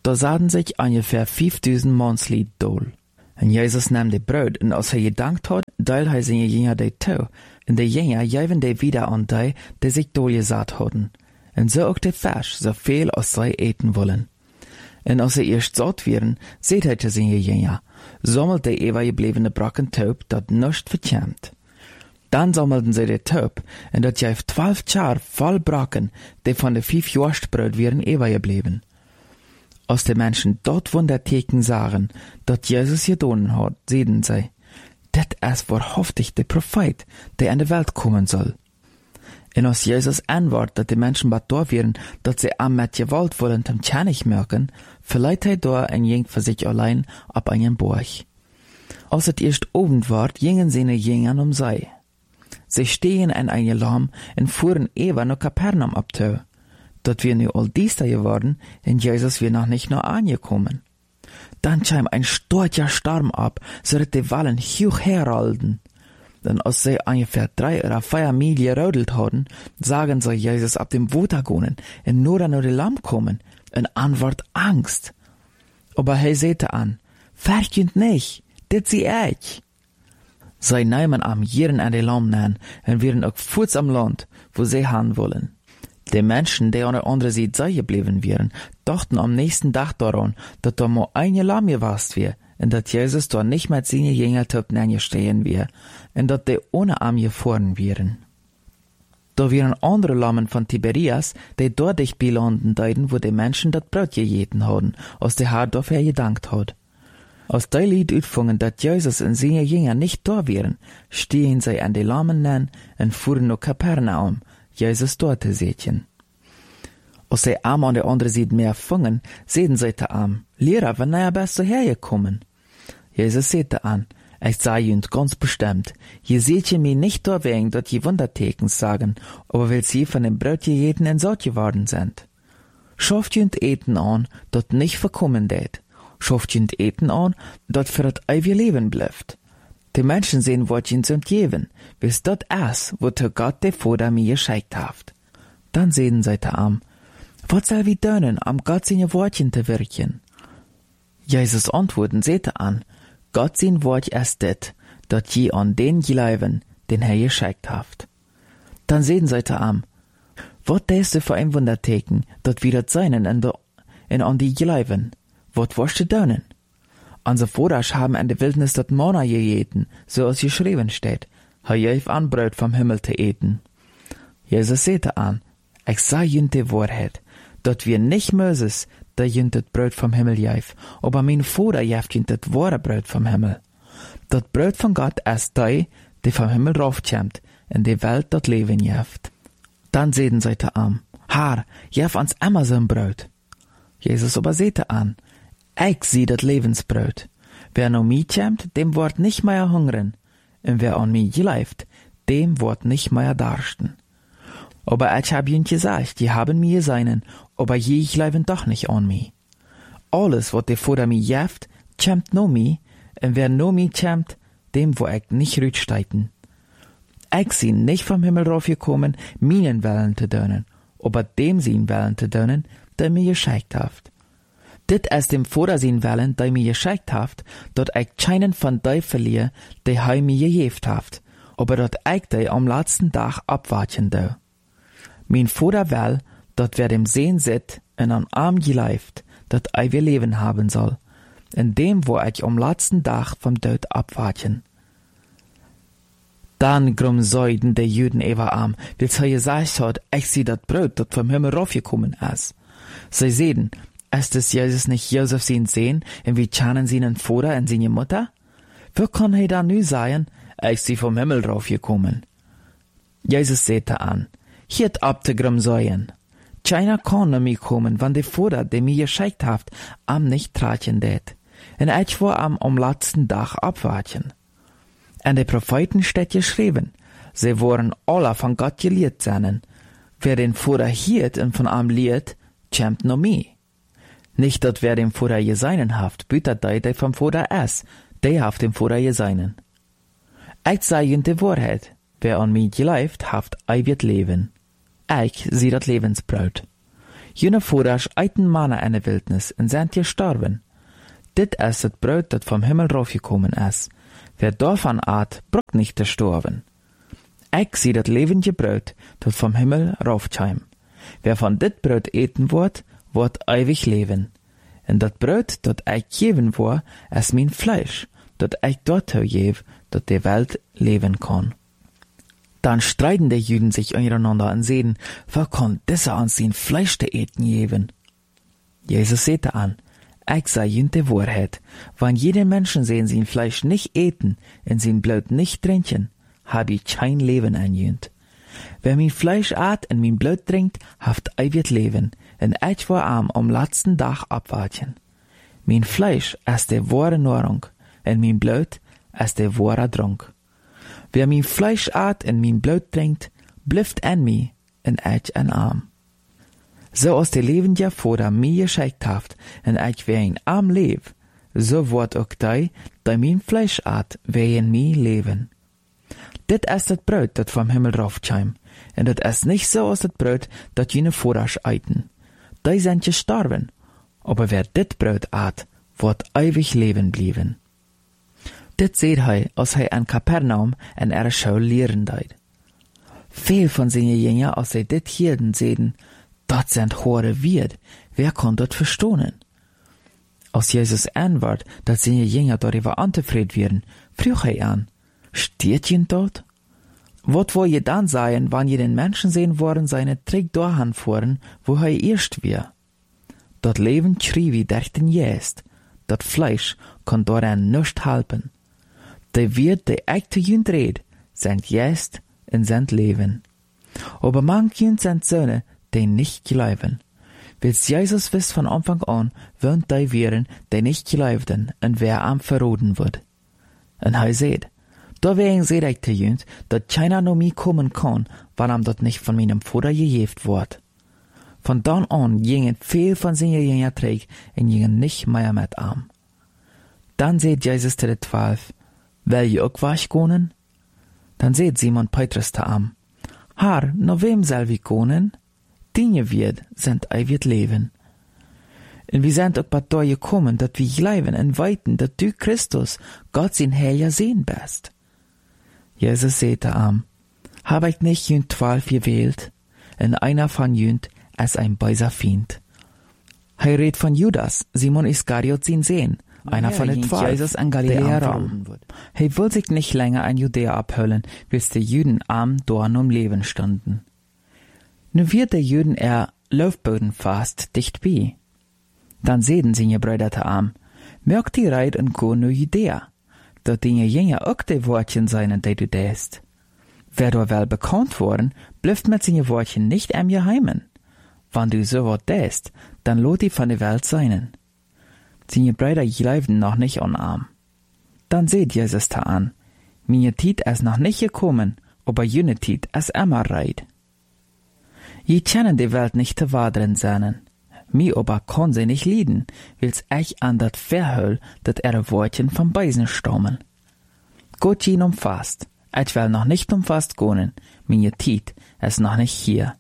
Da zaten sich ungefähr 5000 Mannslied dool. En Jezus nam de brood, en als hij gedankt had, deelde hij zijn jünger de toe. En de jünger geven de wieder aan die zich doorgezet hadden. En zo ook de vers, zoveel als zij eten willen. En als ze eerst zat werden, zei hij te zijn jünger, sammelt de overgeblevene brakken taub, dat nichts vertjämt. Dan sammelten sie de taub, en dat geeft 12 jaar vol brakken, die van de 5 Jorstbrood werden overgebleven. Als de mensen dat wonderteken zagen, dat Jezus gedaan had, zeiden zij, dit is wahrhaftig de profeet, die in de welt komen zal. En als Jezus antwoordt dat de mensen bedoeld werden, dat ze am met gewalt willen hem tjennig merken, verleiht hij door en ging voor zich alleen op een borg. Als het eerst Abend wordt, gingen seine Jünger om zij. Sie stehen in een Lamm en fuhren ever naar Kapernaum ab toe. Dat wir nu al diester geworden, en Jezus weer nog nicht noch angekommen. Dann kam ein starker Sturm ab, so dass die Wallen hoch herrolden. Denn als sie ungefähr 3 oder 4 Mil gerodelt hadden, sagen sie Jesus ab dem Water gehen, en nur naar de Lamm kommen, en antwoord Angst. Aber hij sagte an, verkünd nicht, dit zie ich. Sie nehmen am Jieren an de Lamm nan, en werden auch voets am Land, wo sie han wollen. Die Menschen, die an der anderen Seite geblieben wären, dachten am nächsten Tag daran, dass da mal ein Lamm gewast wär, und dass Jesus da nicht mit seinen Jüngern nein stehen wär, und dass die ohne Arm gefahren wären. Da wären andere Lammen von Tiberias, die dort dicht belanden deuten, wo die Menschen das Brot gejeten hadden, als der Herr dafür gedankt hat. Als die Lied uitvangen, dass Jesus und seine Jünger nicht da wären, stehen sie an die Lammen nan und fuhren nach Kapernaum, Jesus dort te sehen. Als sie am an der anderen Seite mehr fangen, sehen sie te am, Lehrer, wann er bist du hergekommen? Jesus sagte an, ich sage ihnen ganz bestimmt, je seht ihr mir nicht da wegen, dass je Wundertekens sagen, aber weil sie von dem Brot jeden in Sort geworden sind. Schafft ihr Eten an, dat nicht verkommen det. Schafft ihr Eten an, dat für das ewige Leben bleibt. Die Menschen sehen, was ihnen zum geben, bis dat es, wozu Gott der Vater mir geschickt hat. Dann sehen sie te am, was soll wir tun, am Gott seine Wortchen zu wirken? Jesus antworten sagte an, Gott sein Wort ist dit, dat je an den glauben, den er geschickt hat. Dann sehen sie te am, was ist für ein Wunderteken, dat wir dat seinen in an die glauben? Was wirst du tun? Unsere Väter haben in der Wildnis dat Manna gegeten, so als geschrieben steht, er gab an Brot vom Himmel zu eten. Jesus sagte an, ich sage ihnen die Wahrheit, dat wir nicht Moses, der ihnen das Brot vom Himmel gab, aber mein Vater gab ihnen das wahre Brot vom Himmel. Das Brot von Gott ist die vom Himmel raufkommt, in die Welt das Leben gibt. Dann sehen sie te an, Herr, gib uns immer so ein Brot. Jesus aber sagte an, ich sieh das Lebensbrot. Wer noch mich kommt, dem wird nicht mehr hungern. Und wer an mich glaubt, dem wird nicht mehr darsten. Aber ich hab ihnen gesagt, die haben mir gesehen, aber je glauben doch nicht an mich. Alles, was der Vater mir gibt, kommt noch mich, und wer noch mich kommt, dem wo ich nicht rücksteiten. Ich bin nicht vom Himmel raufgekommen, meinen Willen zu tun, aber dem sein Willen zu tun, der mir geschickt hat. Dit ist dem Vater sein Willen, der mir geschickt hat, dat ich keinen von die verliere, die er mir gegeben hat, aber dat ich die am letzten Tag abwarten do. Mein Vater will, dat wer dem Sehen sit und an Arm geleift, dat wir Leben haben soll, in dem wo ich am letzten Tag vom Tod abwarten. Dann grum säuden die Juden über Arm, weil sie gesagt hat, ich sieh dat Brot, dat vom Himmel raufgekommen ist. Sie sehen, ist es Jesus nicht Josef sein Sehen, und wie kennen sie seinen Vater und seine Mutter? Wie kann er da nu sagen, ich sie vom Himmel raufgekommen? Jesus sagte an, hiert ab te grum säuen. Keiner kann nach mir kommen, wann der Vater, der mir geschickt hat, am nicht tragen det. Und ich war am letzten Tag abwarten. Und die Propheten steht geschrieben, sie waren alle von Gott gelehrt sein. Wer den Vater hiert und von am lehrt, kommt noch mir. Nicht, dass wer dem Vater geseinen haft, bütet der vom Vater ist, der haft dem Vater geseinen. Ich sage ihnen die Wahrheit, wer an mich glaubt, haft ewig Leben. Ich sieh das Lebensbrot. Jene Vorasch eiten Manna in der Wildnis und sind gestorben. Dit ist das Brot, das vom Himmel raufgekommen ist. Wer davon at, braucht nicht zu sterben. Ich sehe das lebende Brot, das vom Himmel raufkäm. Wer von dit Brot eten wird ewig leben. Und das Brot, das ich geben war, ist mein Fleisch, das ich dort gebe, dass die Welt leben kann. Dann streiten die Juden sich untereinander und sehen, wer kann dieser an sein Fleisch zu eten geben? Jesus sagte an, ich sage ihnen die Wahrheit, wenn jeder Menschen sein Fleisch nicht eten und sein Blut nicht trinken, habe ich kein Leben an ihnen. Wer mein Fleisch at und mein Blut trinkt, haft ewig Leben, und ich war am letzten Tag abwarten. Mein Fleisch ist die wahre Nahrung, und mein Blut ist der wahre Trunk. Wer mein Fleisch at und mein Blut trinkt, blüfft an mir, und ich an arm. So aus der Leben ja vor mir geschickt haft, und ich wer in arm leb, so wird auch die mein Fleisch at, wer in mir leben. Dit ist das Brot, das vom Himmel raufkäm, und das ist nicht so aus das Brot, das jene Vorasch eiten. Die sind gestorben, aber wer dit Brot at, wird ewig leben blieben. Dit seht hei, als hei an Kapernaum en ihre Schule lehren deit. Viel von seinen Jünger, als sie dit hielten, sehen, dat sind hohe Wirt, wer kann dat verstohnen? Als Jesus antwort, dat seine Jünger darüber antefried werden, frug hei an, steht jen dort? Wat wo je dann sein, wann je den Menschen sehen wollen, seine Trick dahan fuhren, wo hei erst wir? Dat Leben schrie wie durch den Jest, dat Fleisch kann daran nicht halten. Die wird die echte Jünd red, sind Jest und sind Leben. Aber manchen sind Söhne, die nicht glauben. Wils Jesus wisst von Anfang an, würden die wären, die nicht glaubten, und wer am verroden wird. Und er seht, deswegen seht ich die Jünd, dass keiner noch mir kommen kann, wann am dort nicht von meinem Vater gejeft wird. Von dann an gingen viel von seinen Jüngern träg und gingen nicht mehr mit arm. Dann seht Jesus zu den 12, will je auch was gehen? Dann seht Simon Petrus zu am, Herr, no wem soll wir gehen? Dinge wird, sind ewig leben. Und wir sind auch bei dir gekommen, dass wir glauben und weiten, dass du Christus, Gott sein Herr sehen bist. Jesus sagte am, hab ich nicht jünd 12 gewählt, und einer von jünd ist ein böser Feind. Er redet von Judas, Simon Iskariot sein Sehen, einer von den 12, Jesus an Galiläa Raum. Er will sich nicht länger in Judäa abhüllen, bis die Juden am Dorn um Leben standen. Nun wird der Juden Laufboden fast dicht bei. Dann sehen sie ihr Brüder am, mögt die Reit und go nur Judäa, dort die Jünger auch die Wortchen seien, die du däst. Wer da wel bekannt worden, blüfft mit seinen Wortchen nicht am Geheimen. Wann du so wat däst, dann lot die von der Welt seinen. Seine Brüder glauben noch nicht an arm. Dann seht Jesus da an, meine Tiet ist noch nicht gekommen, aber jene Tiet ist immer reit. Je kennen die Welt nicht zu wadern seinen. Mi aber kann sie nicht lieden, wils ich an dat verhöll, dat ihre Wortchen vom Beisen stammen. Gott ihn umfasst, ich will noch nicht umfasst gehen, meine Tiet ist noch nicht hier.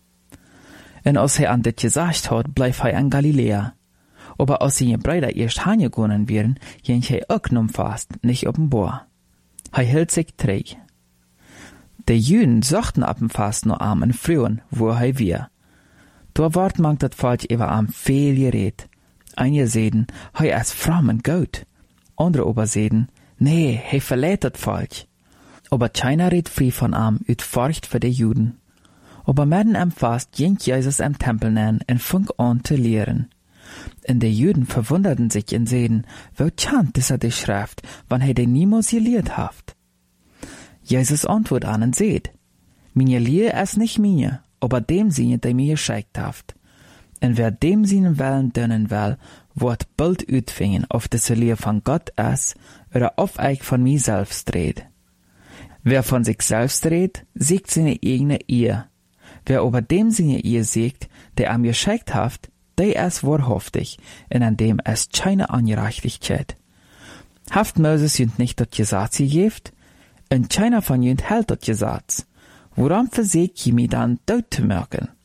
Und als er an dit gesagt hat, bleib er in Galiläa. Aber als seine Brüder erst heimgegangen wären, ging er auch umfasst, nicht offenbar. Er hielt sich träg. Die Jüden suchten ab dem Fast nur am und frühen, wo er wir. Da ward man dat Volk über am viel geredet. Einige seden, er ist fromm und gut. Andere aber seden, nee, er verlädt dat Volk. Aber keiner redet frei von am, ut Furcht für die Juden. Aber mitten am Fast ging Jesus am Tempel nähen und fing an zu lehren. Und die Juden verwunderten sich und seden, wo chant ist die Schrift, wann er den niemals gelehrt haft. Jesus antwortet an und seht, meine Lehre ist nicht mir, aber dem Sinne, der mir geschickt haft. Und wer dem seinen Willen dienen will, wird bald utfingen, auf das Lehre von Gott ist, oder auf ich von mir selbst redet. Wer von sich selbst redet, siegt seine eigene Ehe. Wer aber dem seine Ehe siegt, der am geschickt haft, der ist wahrhaftig, und an dem ist keine Ungerechtigkeit. Haft Moses jünd nicht das Gesetz gegeben, und keiner von jünd hält das Gesetz. Woran versägt je mich dann dort zu merken?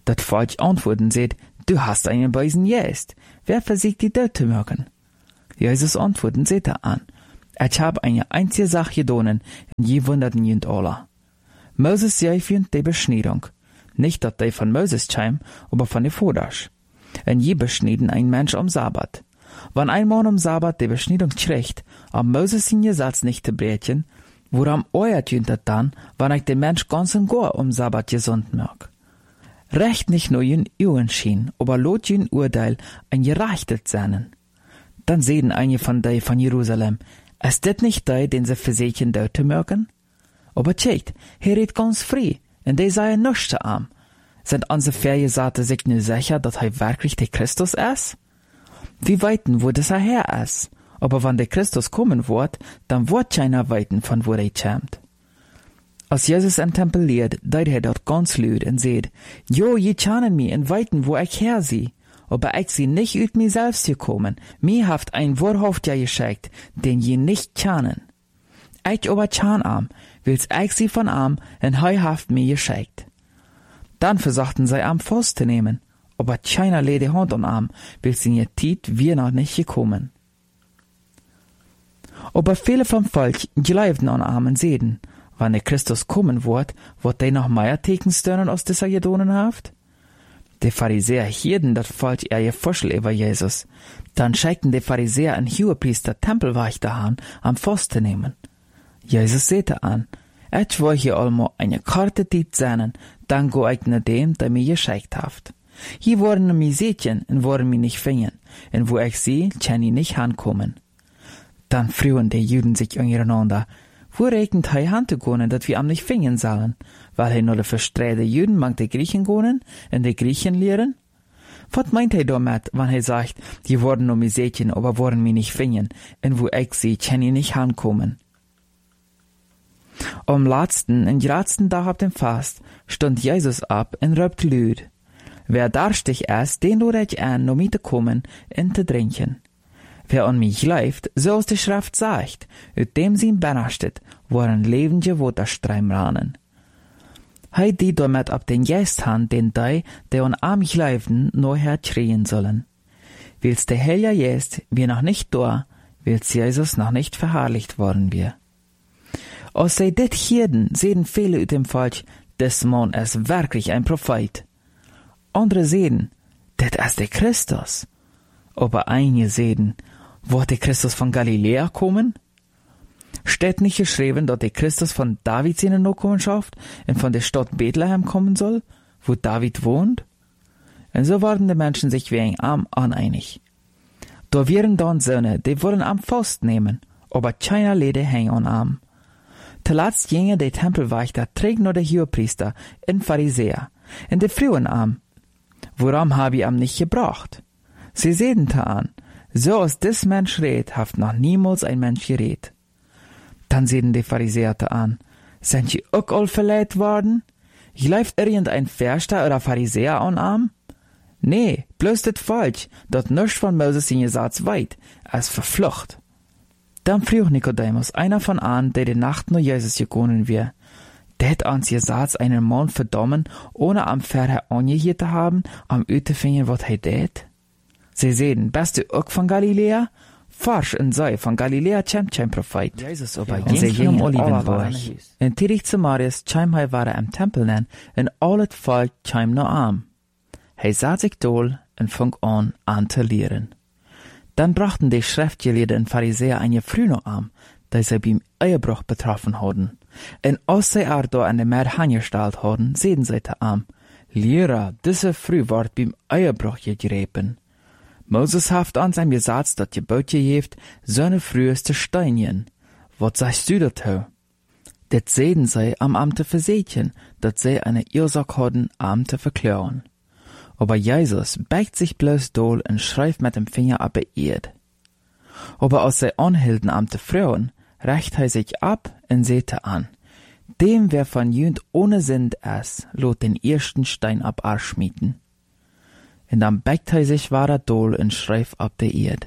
Dat Volk antworten seht, du hast einen bösen Geist. Wer versiegt die Död zu machen? Jesus antworten seht an. Ich hab eine einzige Sache gedonen, und je wunderten jünd alle. Moses sei für die Beschneidung. Nicht, dass die von Moses käm, aber von den Voders. Und je beschneiden ein Mensch am Sabbat. Wenn ein Mann am Sabbat die Beschneidung kriegt, am Moses in Gesetz nicht zu brechen, woran euer jünd das dann, wenn ich den Mensch ganz und gar am Sabbat gesund mag? Recht nicht nur jün Uhren schien, aber lot jün Urteil ein gerechtet sein. Dann sehen einige von die von Jerusalem, ist das nicht die, den sie versuchen dort zu mögen? Aber tscheit, hier redet ganz frei, und die seien nichts zu arm. Sind unsere Vergesagte sich nur sicher, dass er wirklich der Christus ist? Wir weiten, wo das her ist. Aber wenn der Christus kommen wird, dann wird keiner weiten, von wo er kommt. Als Jesus im Tempel lehrt, deut er dort ganz laut und sagt, jo, je kennen mich und weiten, wo ich her sie. Aber ich sie nicht ut mir selbst gekommen. Mir haft ein Wahrhaft ja geschickt, den je nicht kennen. Ich aber kann am, will's ich sie von am, und hei haft mir geschickt. Dann versuchten sie am Fuß zu nehmen, aber keiner leh die Hand an am, weil sie in ihr Tiet wir noch nicht gekommen. Aber viele vom Volk glaubten an am und sehen, wann der Christus kommen wird die noch mehr Tekenstörnen aus dieser Gedonen haft? Die Pharisäer hielten das Volk ihr Vorschel über Jesus. Dann schickten die Pharisäer einen Hohepriester Tempelwächter an, am Fuß zu nehmen. Jesus sagte an, ich will hier allmo eine Karte Tiet sehnen, dann go ich nach dem, der mir geschickt haft. Hier worden mir Sätchen und worden mir nicht finden, und wo ich sie, kann ich nicht ankommen. Dann frühen die Juden sich untereinander, wo regnet hei hantegonen, dat wir am nicht finden sollen, weil hei nur de verstreite Juden mag die Griechen gonen und die Griechen lehren? Was meint hei damit, wenn hei sagt, die worden mir Sätchen, aber worden mir nicht finden, und wo ich sie, kann ich nicht ankommen. Am letzten und letzten Tag ab dem Fast stund Jesus ab und röpt lüd. Wer darstig ist, den lud ich an, um mit zu kommen und zu trinken. Wer an mich läuft, so aus der Schrift sagt, ut dem sie benachtet, woran lebende Waterstreim rannen. Hei die damit ab den Geist han, den die an mich laufen, nur herkrien sollen. Willst der Heilige Geist, wir noch nicht da, willst Jesus noch nicht verherrlicht worden wir. Als sie dit hierden, sehen viele ut dem Volk, des Mann ist wirklich ein Prophet. Andere sehen, dit ist der Christus. Aber einige sehen, wird der Christus von Galiläa kommen? Steht nicht geschrieben, dass der Christus von David seine Nachkommenschaft und von der Stadt Bethlehem kommen soll, wo David wohnt? Und so waren die Menschen sich wegen am uneinig. Da wären dann Söhne, die wollen am Faust nehmen, aber keiner Lede hängen an am. Zuletzt gingen die Tempelwächter trägt nur der Hohepriester und Pharisäer, und die frühen am. Worum habe ich am nicht gebracht? Sie sehen da an, so als des Mensch redet, haft noch niemals ein Mensch geredet. Dann sehen die Pharisäer da an, sind sie auch all verleiht worden? Läuft irgendein Verster oder Pharisäer an am? Nee, bloß das Volk, dat nichts von Moses in Gesetz weit, als verflucht. Dann frug Nikodemus, einer von an, der die Nacht nur Jesus gegangen wär, det ans Gesetz einen Mann verdammen, ohne am Verher angehört zu haben, am zu finden, wat hij det? Sie sehen, bist du auch von Galiläa? Forsch und sei, von Galiläa kommt kein Prophet. Jesus aber Und sie gingen Olivenberg. Olivenberg. Und tirig zu Marius kam hij war am Tempel nen, und all het Volk kam noch am. Hij sah sich dol und fang an zu lehren. Dann brachten die Schriftgelehrten und Pharisäer eine früh noch an, da sie beim Ehebruch betroffen hatten. Und als sie da an der Meer angestellt hatten, sehen sie da an, Lehrer, diese früh ward beim Ehebruch gegräben. Moses haft an seinem Gesetz, dat Gebot gejeft, seine früheste Steinchen. Was sagst du dazu? Det sehen sie am Amte versätchen, dat sie eine Ursache hatten, am zu verklären. Aber Jesus beigt sich bloß dohl und schreibt mit dem Finger ab der Erde. Aber als sie anhielten am zu Frauen, reicht er sich ab und sehte an. Dem, wer von jünd ohne Sünd ist, lot den ersten Stein ab schmieden. Und dann beigt er sich weiter dohl und schreibt ab der Erde.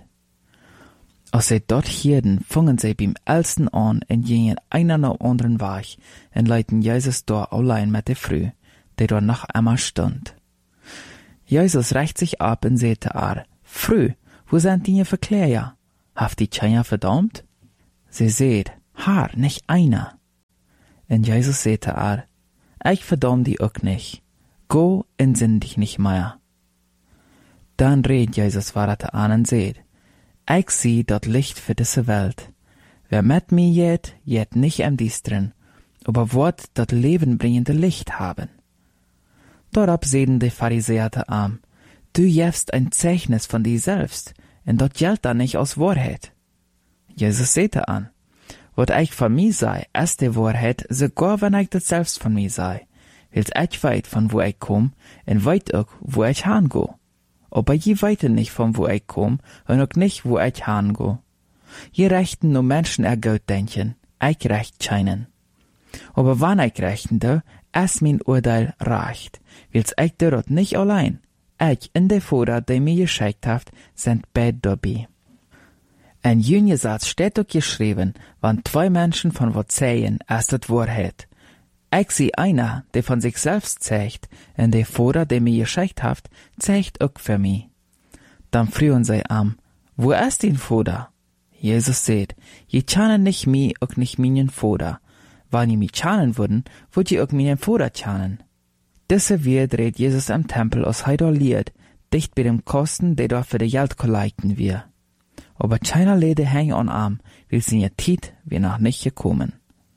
Als sie dort hielten, fingen sie beim Ältesten an und gingen einer nach anderen Weg und leiten Jesus da allein mit der Früh, die dort noch einmal stand. Jesus reicht sich ab und sagte früh, wo sind die Verkläger? Haft die Tjener verdammt? Sie seht, nicht einer. Und Jesus sagte ich verdamm die auch nicht. Go und sinn dich nicht mehr. Dann redet Jesus weiter an und sagt, ich sieh dort Licht für diese Welt. Wer mit mir jet nicht im Düstern, aber wird das lebenbringende Licht haben. Dorab sehen die Pharisäer du jefst ein Zeichnis von dir selbst, und dort gilt da nicht aus Wahrheit. Jesus sagte wat ich von mir sei, ist die Wahrheit, sogar wenn ich das selbst von mir sei, weil's ich weit von wo ich komm, und weit auch, wo ich hango. Aber je weiter nicht von wo ich komm, und auch nicht, wo ich hango. Je rechten nur Menschen Geld denken, ich recht scheinen. Aber wann ich rechten da, ist mein Urteil recht, weil's ich dort nicht allein. Ich in der Vater, der mir geschickt hat, sind beide dabei. In jenen Satz steht auch geschrieben, wenn zwei Menschen von was sägen, ist das Wahrheit. Ich sehe einer, der von sich selbst zeigt, und der Vater, der mir geschickt hat, zeigt auch für mich. Dann fragen sie wo ist dein Vater? Jesus sagt, je tjanen nicht mich, auch nicht meinen Vater. Wenn je mich tjanen würden, würd je auch meinen Vater tjanen. Diese wird redet Jesus am Tempel aus Heidoliert, dicht bei dem Kosten, der dort für die Geld kollekten wir. Aber keiner Lede hängen an weil seine Zeit wir noch nicht gekommen.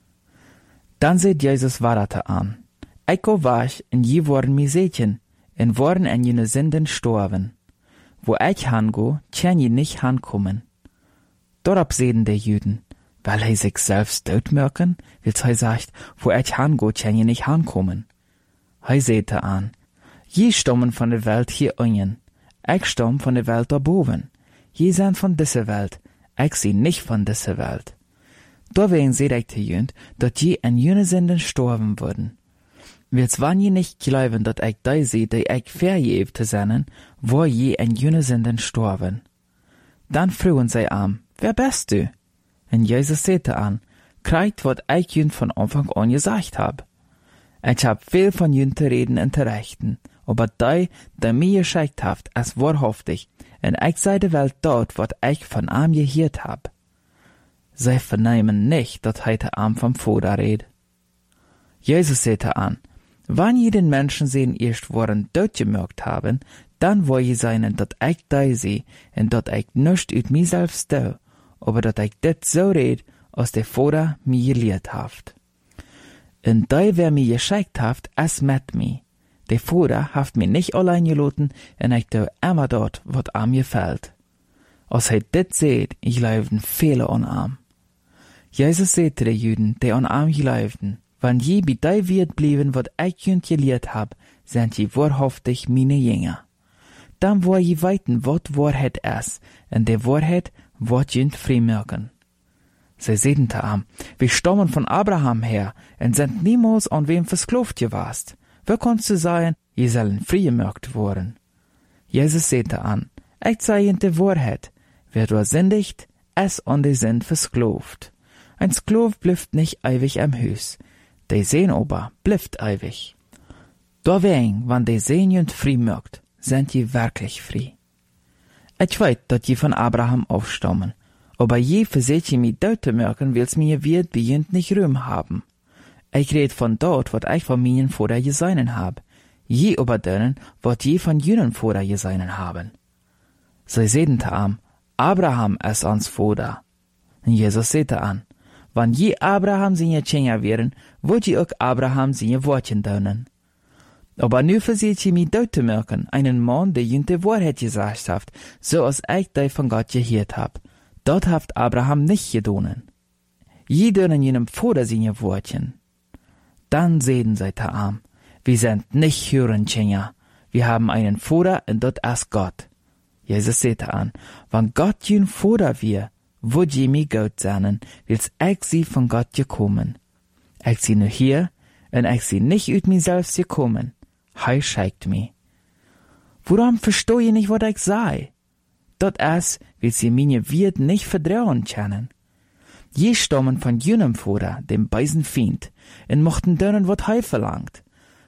Dann seht Jesus weiter an. Ich go wasch, und je worden mi Sätchen, und worden an jene Sünden storben. Wo ich hango, tjan je nicht hankommen. Dorab sehen die Jüden, weil er sich selbst dödmörken, weil's er sagt, wo ich hango, tjan je nicht hankommen. Er sagte je stammen von der Welt hier unten, ich stamm von der Welt da boven. Je sind von dieser Welt, ich sie nicht von dieser Welt. Deswegen seht ich zu jünd, dass je an jene Sünden storben würden. Weil's wann je nicht glauben, dass ich da sehe, die ich vergeben zu sein, wo je an jene Sünden storben. Dann fragen sie wer bist du? Und Jesus sagte kriegt, was ich jünd von Anfang an gesagt hab. Ich hab viel von jünd zu reden und zu rechten, aber der mir geschickt habt, ist wahrhaftig, und ich sei der Welt dort, was ich von gehört hab. Sie vernehmen nicht, dass heute vom Vater redet. Jesus sagte wann je den Menschen sehen erst worden dort gemerkt haben, dann wo je seinen, dass ich da sehe, und dass ich nicht ut mir selbst da, aber dass ich det so red, als der Vater mir gelehrt haft. Und da wer mir geschickt haft, es mit mir. Der Vater haft mir nicht allein gelassen, und ich da immer dort, was mir fällt. Als det seht, ich leibten viele an Jesus sagte den Jüden, die an geleibten, wenn je bei dei wird blieben, wat ich jünd gelehrt hab, sind je wahrhaftig meine Jünger. Dann wo je weiten, wat Wahrheit ist, und der Wahrheit wat jünd freimerken. Sie sehen wir stammen von Abraham her, und sind niemals an wem versklavt gewast. Wer kannst du sagen, je sollen freigemerkt worden? Jesus sagte ich sei in der Wahrheit, wer du sündigt, es an die Sünd versklavt. Ein Sklav blüft nicht ewig am Hus, die Sehn aber blüft ewig. Deswegen, wenn die Sehn jünd frei mögt, sind je wirklich frei. Ich weiß, dass je von Abraham aufstammen, aber je verseht je mich dort zu merken, will's mir wird bei jünd nicht Ruhm haben. Ich red von dort, wat ich von meinen Vater geseinen hab, je über denen, wat je von jünen Vater geseinen haben. Sie sehen Abraham ist ans Vater. Und Jesus sagte wann je Abraham seine Kinder wären, würd je auch Abraham seine Wortchen daunen. Aber nu verseht je mich dort zu merken, einen Mann, der jünd die Wahrheit gesagt hat, so als ich die von Gott gehört hab. Dort haft Abraham nicht gedonen. Je daunen jenem Vater seine Wortchen. Dann sehen sie wir sind nicht Hurenkinder, wir haben einen Vater und dort ist Gott. Jesus sagte wenn Gott jün Vater wir, würd je mi Gott sein, weil's ich sie von Gott gekommen. Ich sie nur hier, und ich sie nicht ut mir selbst gekommen. Hei schickt mi. Warum versteh ich nicht, was ich sei? Dort ist, weil sie meine Wirt nicht vertrauen können. Je stammen von jenem Vater, dem beisen Feind, und mochten denen, wat hei verlangt.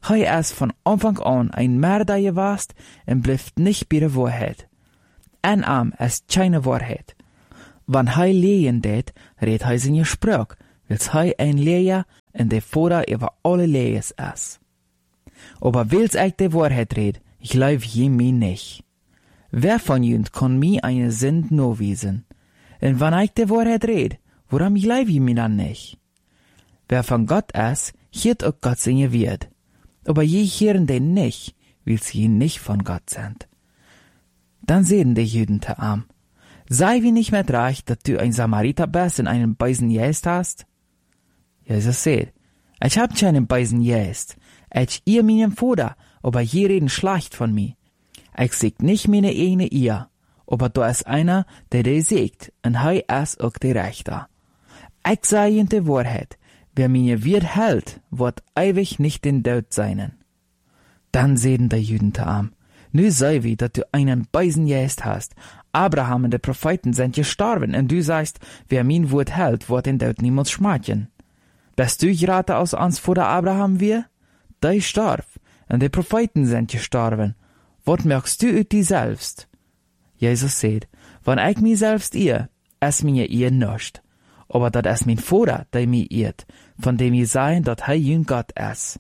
Hei es von Anfang an ein Mörder gewast und blifft nicht bei der Wahrheit. En am es keine Wahrheit. Wann hei lehen det, red hei seine Sprach, wils hei ein Leher und der Vater über alle Lehers es. Aber wils ich die Wahrheit red, ich leif je mi nicht. Wer von jünd kann mi eine Sünd no wiesen? Und wann ich die Wahrheit red, woran ich leif mi dann nicht? Wer von Gott es, hiert auch Gott seine Wird. Aber je hieren den nicht, wils sie nicht von Gott sind. Dann sehen die Jüden te arm. Sei wie nicht mehr reich, dass du ein Samariter bist und einen Beisen jäst hast? Jesus sagt, ich hab keinen Beisen jäst. Ich ihr meinem Vater, aber je reden schlecht von mir. Ich segt nicht meine eigene ihr, aber da ist einer, der die segt, und hei ist auch der Rechter. Ich sag ihnen die Wahrheit, wer mir Wird hält, wird ewig nicht in Tod seinen. Dann sehen die Jüden te arm. Nu sei wie, dass du einen Beisen jäst hast. Abraham und die Propheten sind gestorben, und du sagst, wer mein Wort hält, wird in Tod niemals schmeicheln. Bist du gerade aus uns vor der Abraham wir? Der starb, und die Propheten sind gestorben. Was merkst du ut die selbst? Jesus sagt, wenn ich mich selbst irr, es mir ihr nicht. Aber dat es mein Vater, der mich irrt, von dem ich sagen, dat er jün Gott ist.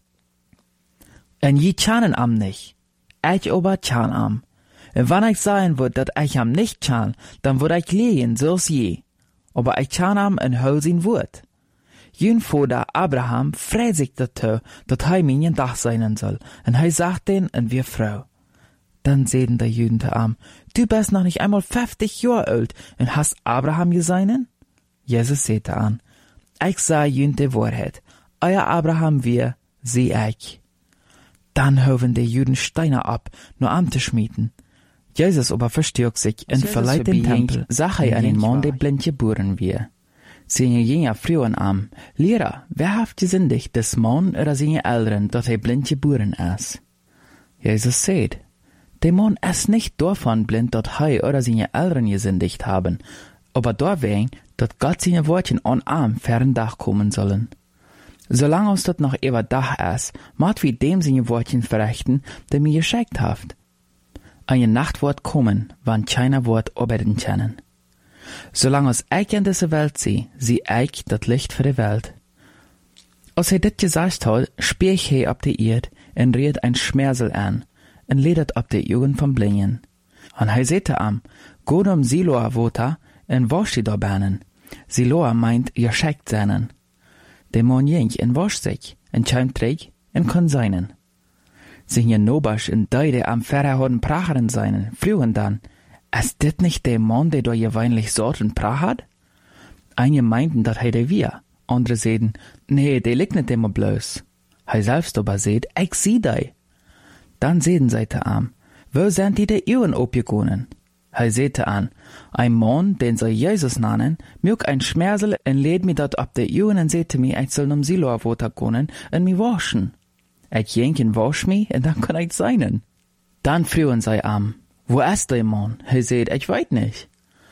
Und je tjanen am nicht. Ich aber tjan am. Und wenn ich sagen würd, dat ich am nicht tjan, dann würd ich lehen, so's je. Aber ich tjan am und hol sein Wort. Jün Vater Abraham freut sich dazu, dat er mein Dach sein soll, und er sagt den und wir Frau. Dann sehen die Jüden te arm, du bist noch nicht einmal 50 Jahre alt und hast Abraham geseinen? Jesus sagte an, ich sah jün die Wahrheit, euer Abraham wir, sie ich. Dann hoben die Jüden Steine ab, nur am zu schmieden. Jesus aber verstärkt sich und verleiht den Tempel, sag er an den Mann, der blind geboren wir. Seine jener Frauen am, Lehrer, wer haft gesündigt, des Mann oder seine Eltern, dass er blind geboren ist? Jesus sagt, der Mann ist nicht davon blind, dass er oder seine Eltern gesündigt haben, aber deswegen, dass Gott seine Wortchen an am fern Dach kommen sollen. Solange uns das noch über Dach ist, macht wir dem seine Wortchen verrichten, der mir geschickt haft. Eine Nacht wird kommen, wann keiner wird arbeiten können. Solange uns ich in dieser Welt sehe ich das Licht für die Welt. Als er dit gesagt hat, spielt er ab die Erd und redet ein Schmersel an und ledet ab die Jugend vom Blingen. Und er sagte am, geht Siloa Water und wasch die da Bahnen. Siloa meint, ihr schickt seinen. Der Mann jink und wasch sich und schämt träg und kann seinen. Seine Nobasch und die, die am Ferrer haben Pracheren seinen, frühen dann, ist dit nicht der Mann, der da gewöhnlich Sorten Prach hat? Einige meinten, dat der wir. Andere säden, nee, der liegt nicht immer bloß. Hij selbst aber seht, ich sieh dei. Dann säden sie te am, wo sind die der Ihren abgegangen? Hij säte an, ein Mann, den sie Jesus nennen, mög ein Schmersel und lädt mir dort ab der Ihren und säte mir, ich soll Siloa Water gehen und mi waschen. Ich jenken wasch mi und dann kann ich seinen. Dann frühen sie am, wo ist der Mann? Er sagt, ich weiß nicht.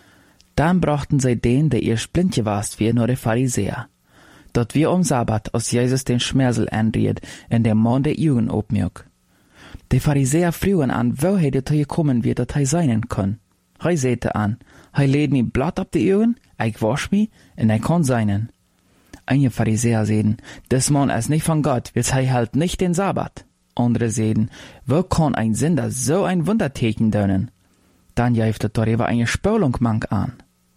Dann brachten sie den, der erst blind gewast wir, nur der Pharisäer. Dort wir Sabbat, als Jesus den Schmersel anriet, und der Mann der Jugend obmjog. Die Pharisäer frühen an, wo er dazu gekommen wird, dass er seinen kann. Er sagte an, er lädt mir Blatt ab die Jugend, ich wasch mi, und er kann seinen. Einige Pharisäer sagen, des Mann ist nicht von Gott, weil er halt nicht den Sabbat. Andere sagen, wo kann ein Sünder so ein Wunderteken tun? Dann jäft er darüber eine Spülung mank an.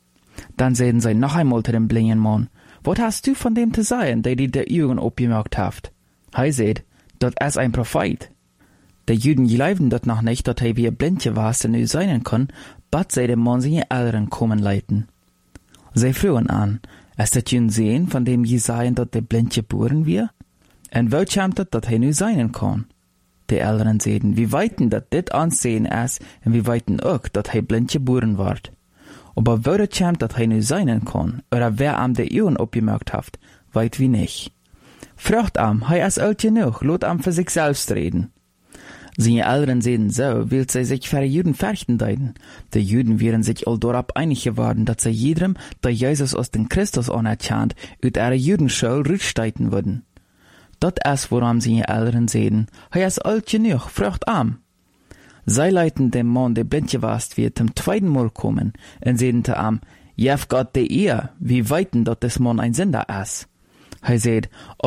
Dann sagen sie noch einmal zu dem blinden Mann, was hast du von dem zu sagen, der die der Jugend abgemerkt hat? Er sagt, das ist ein Prophet. Die Juden glauben dort noch nicht, dass er wie blind gewesen nu sein kann, bat sie dem Mann seine Eltern kommen leiten. Sie frühen an, ist das jün sehen, von dem je sagen, dass der blind geboren wird? Und wo kommt das, dass er nu sein kann? Die Eltern sagen, wie weiten dat dit ansehen ist, und wie weiten auch, dass er blind geboren wird. Aber wo das kommt, dass er nu sein kann, oder wer am der Juden abgemerkt hat, weit wie nicht. Fragt am, er ist alt genug, lot am für sich selbst reden. Seine Eltern sehen so, will sie sich für die Juden fürchten deuten. Die Juden wären sich all dorab einig geworden, dass sie jedem, der Jesus aus dem Christus anerkannt, ut ihre Judenschule rücksteiten würden. Dat es, woran sie Eltern sehen, hij is alt genug, vraagt am. Zij leiten dem Mann, der blind gewast wird, zum zweiten Mal kommen, und sehen te am, jef Gott de ihr, wie weiten dat des Mann ein Sünder is. Hij sagt,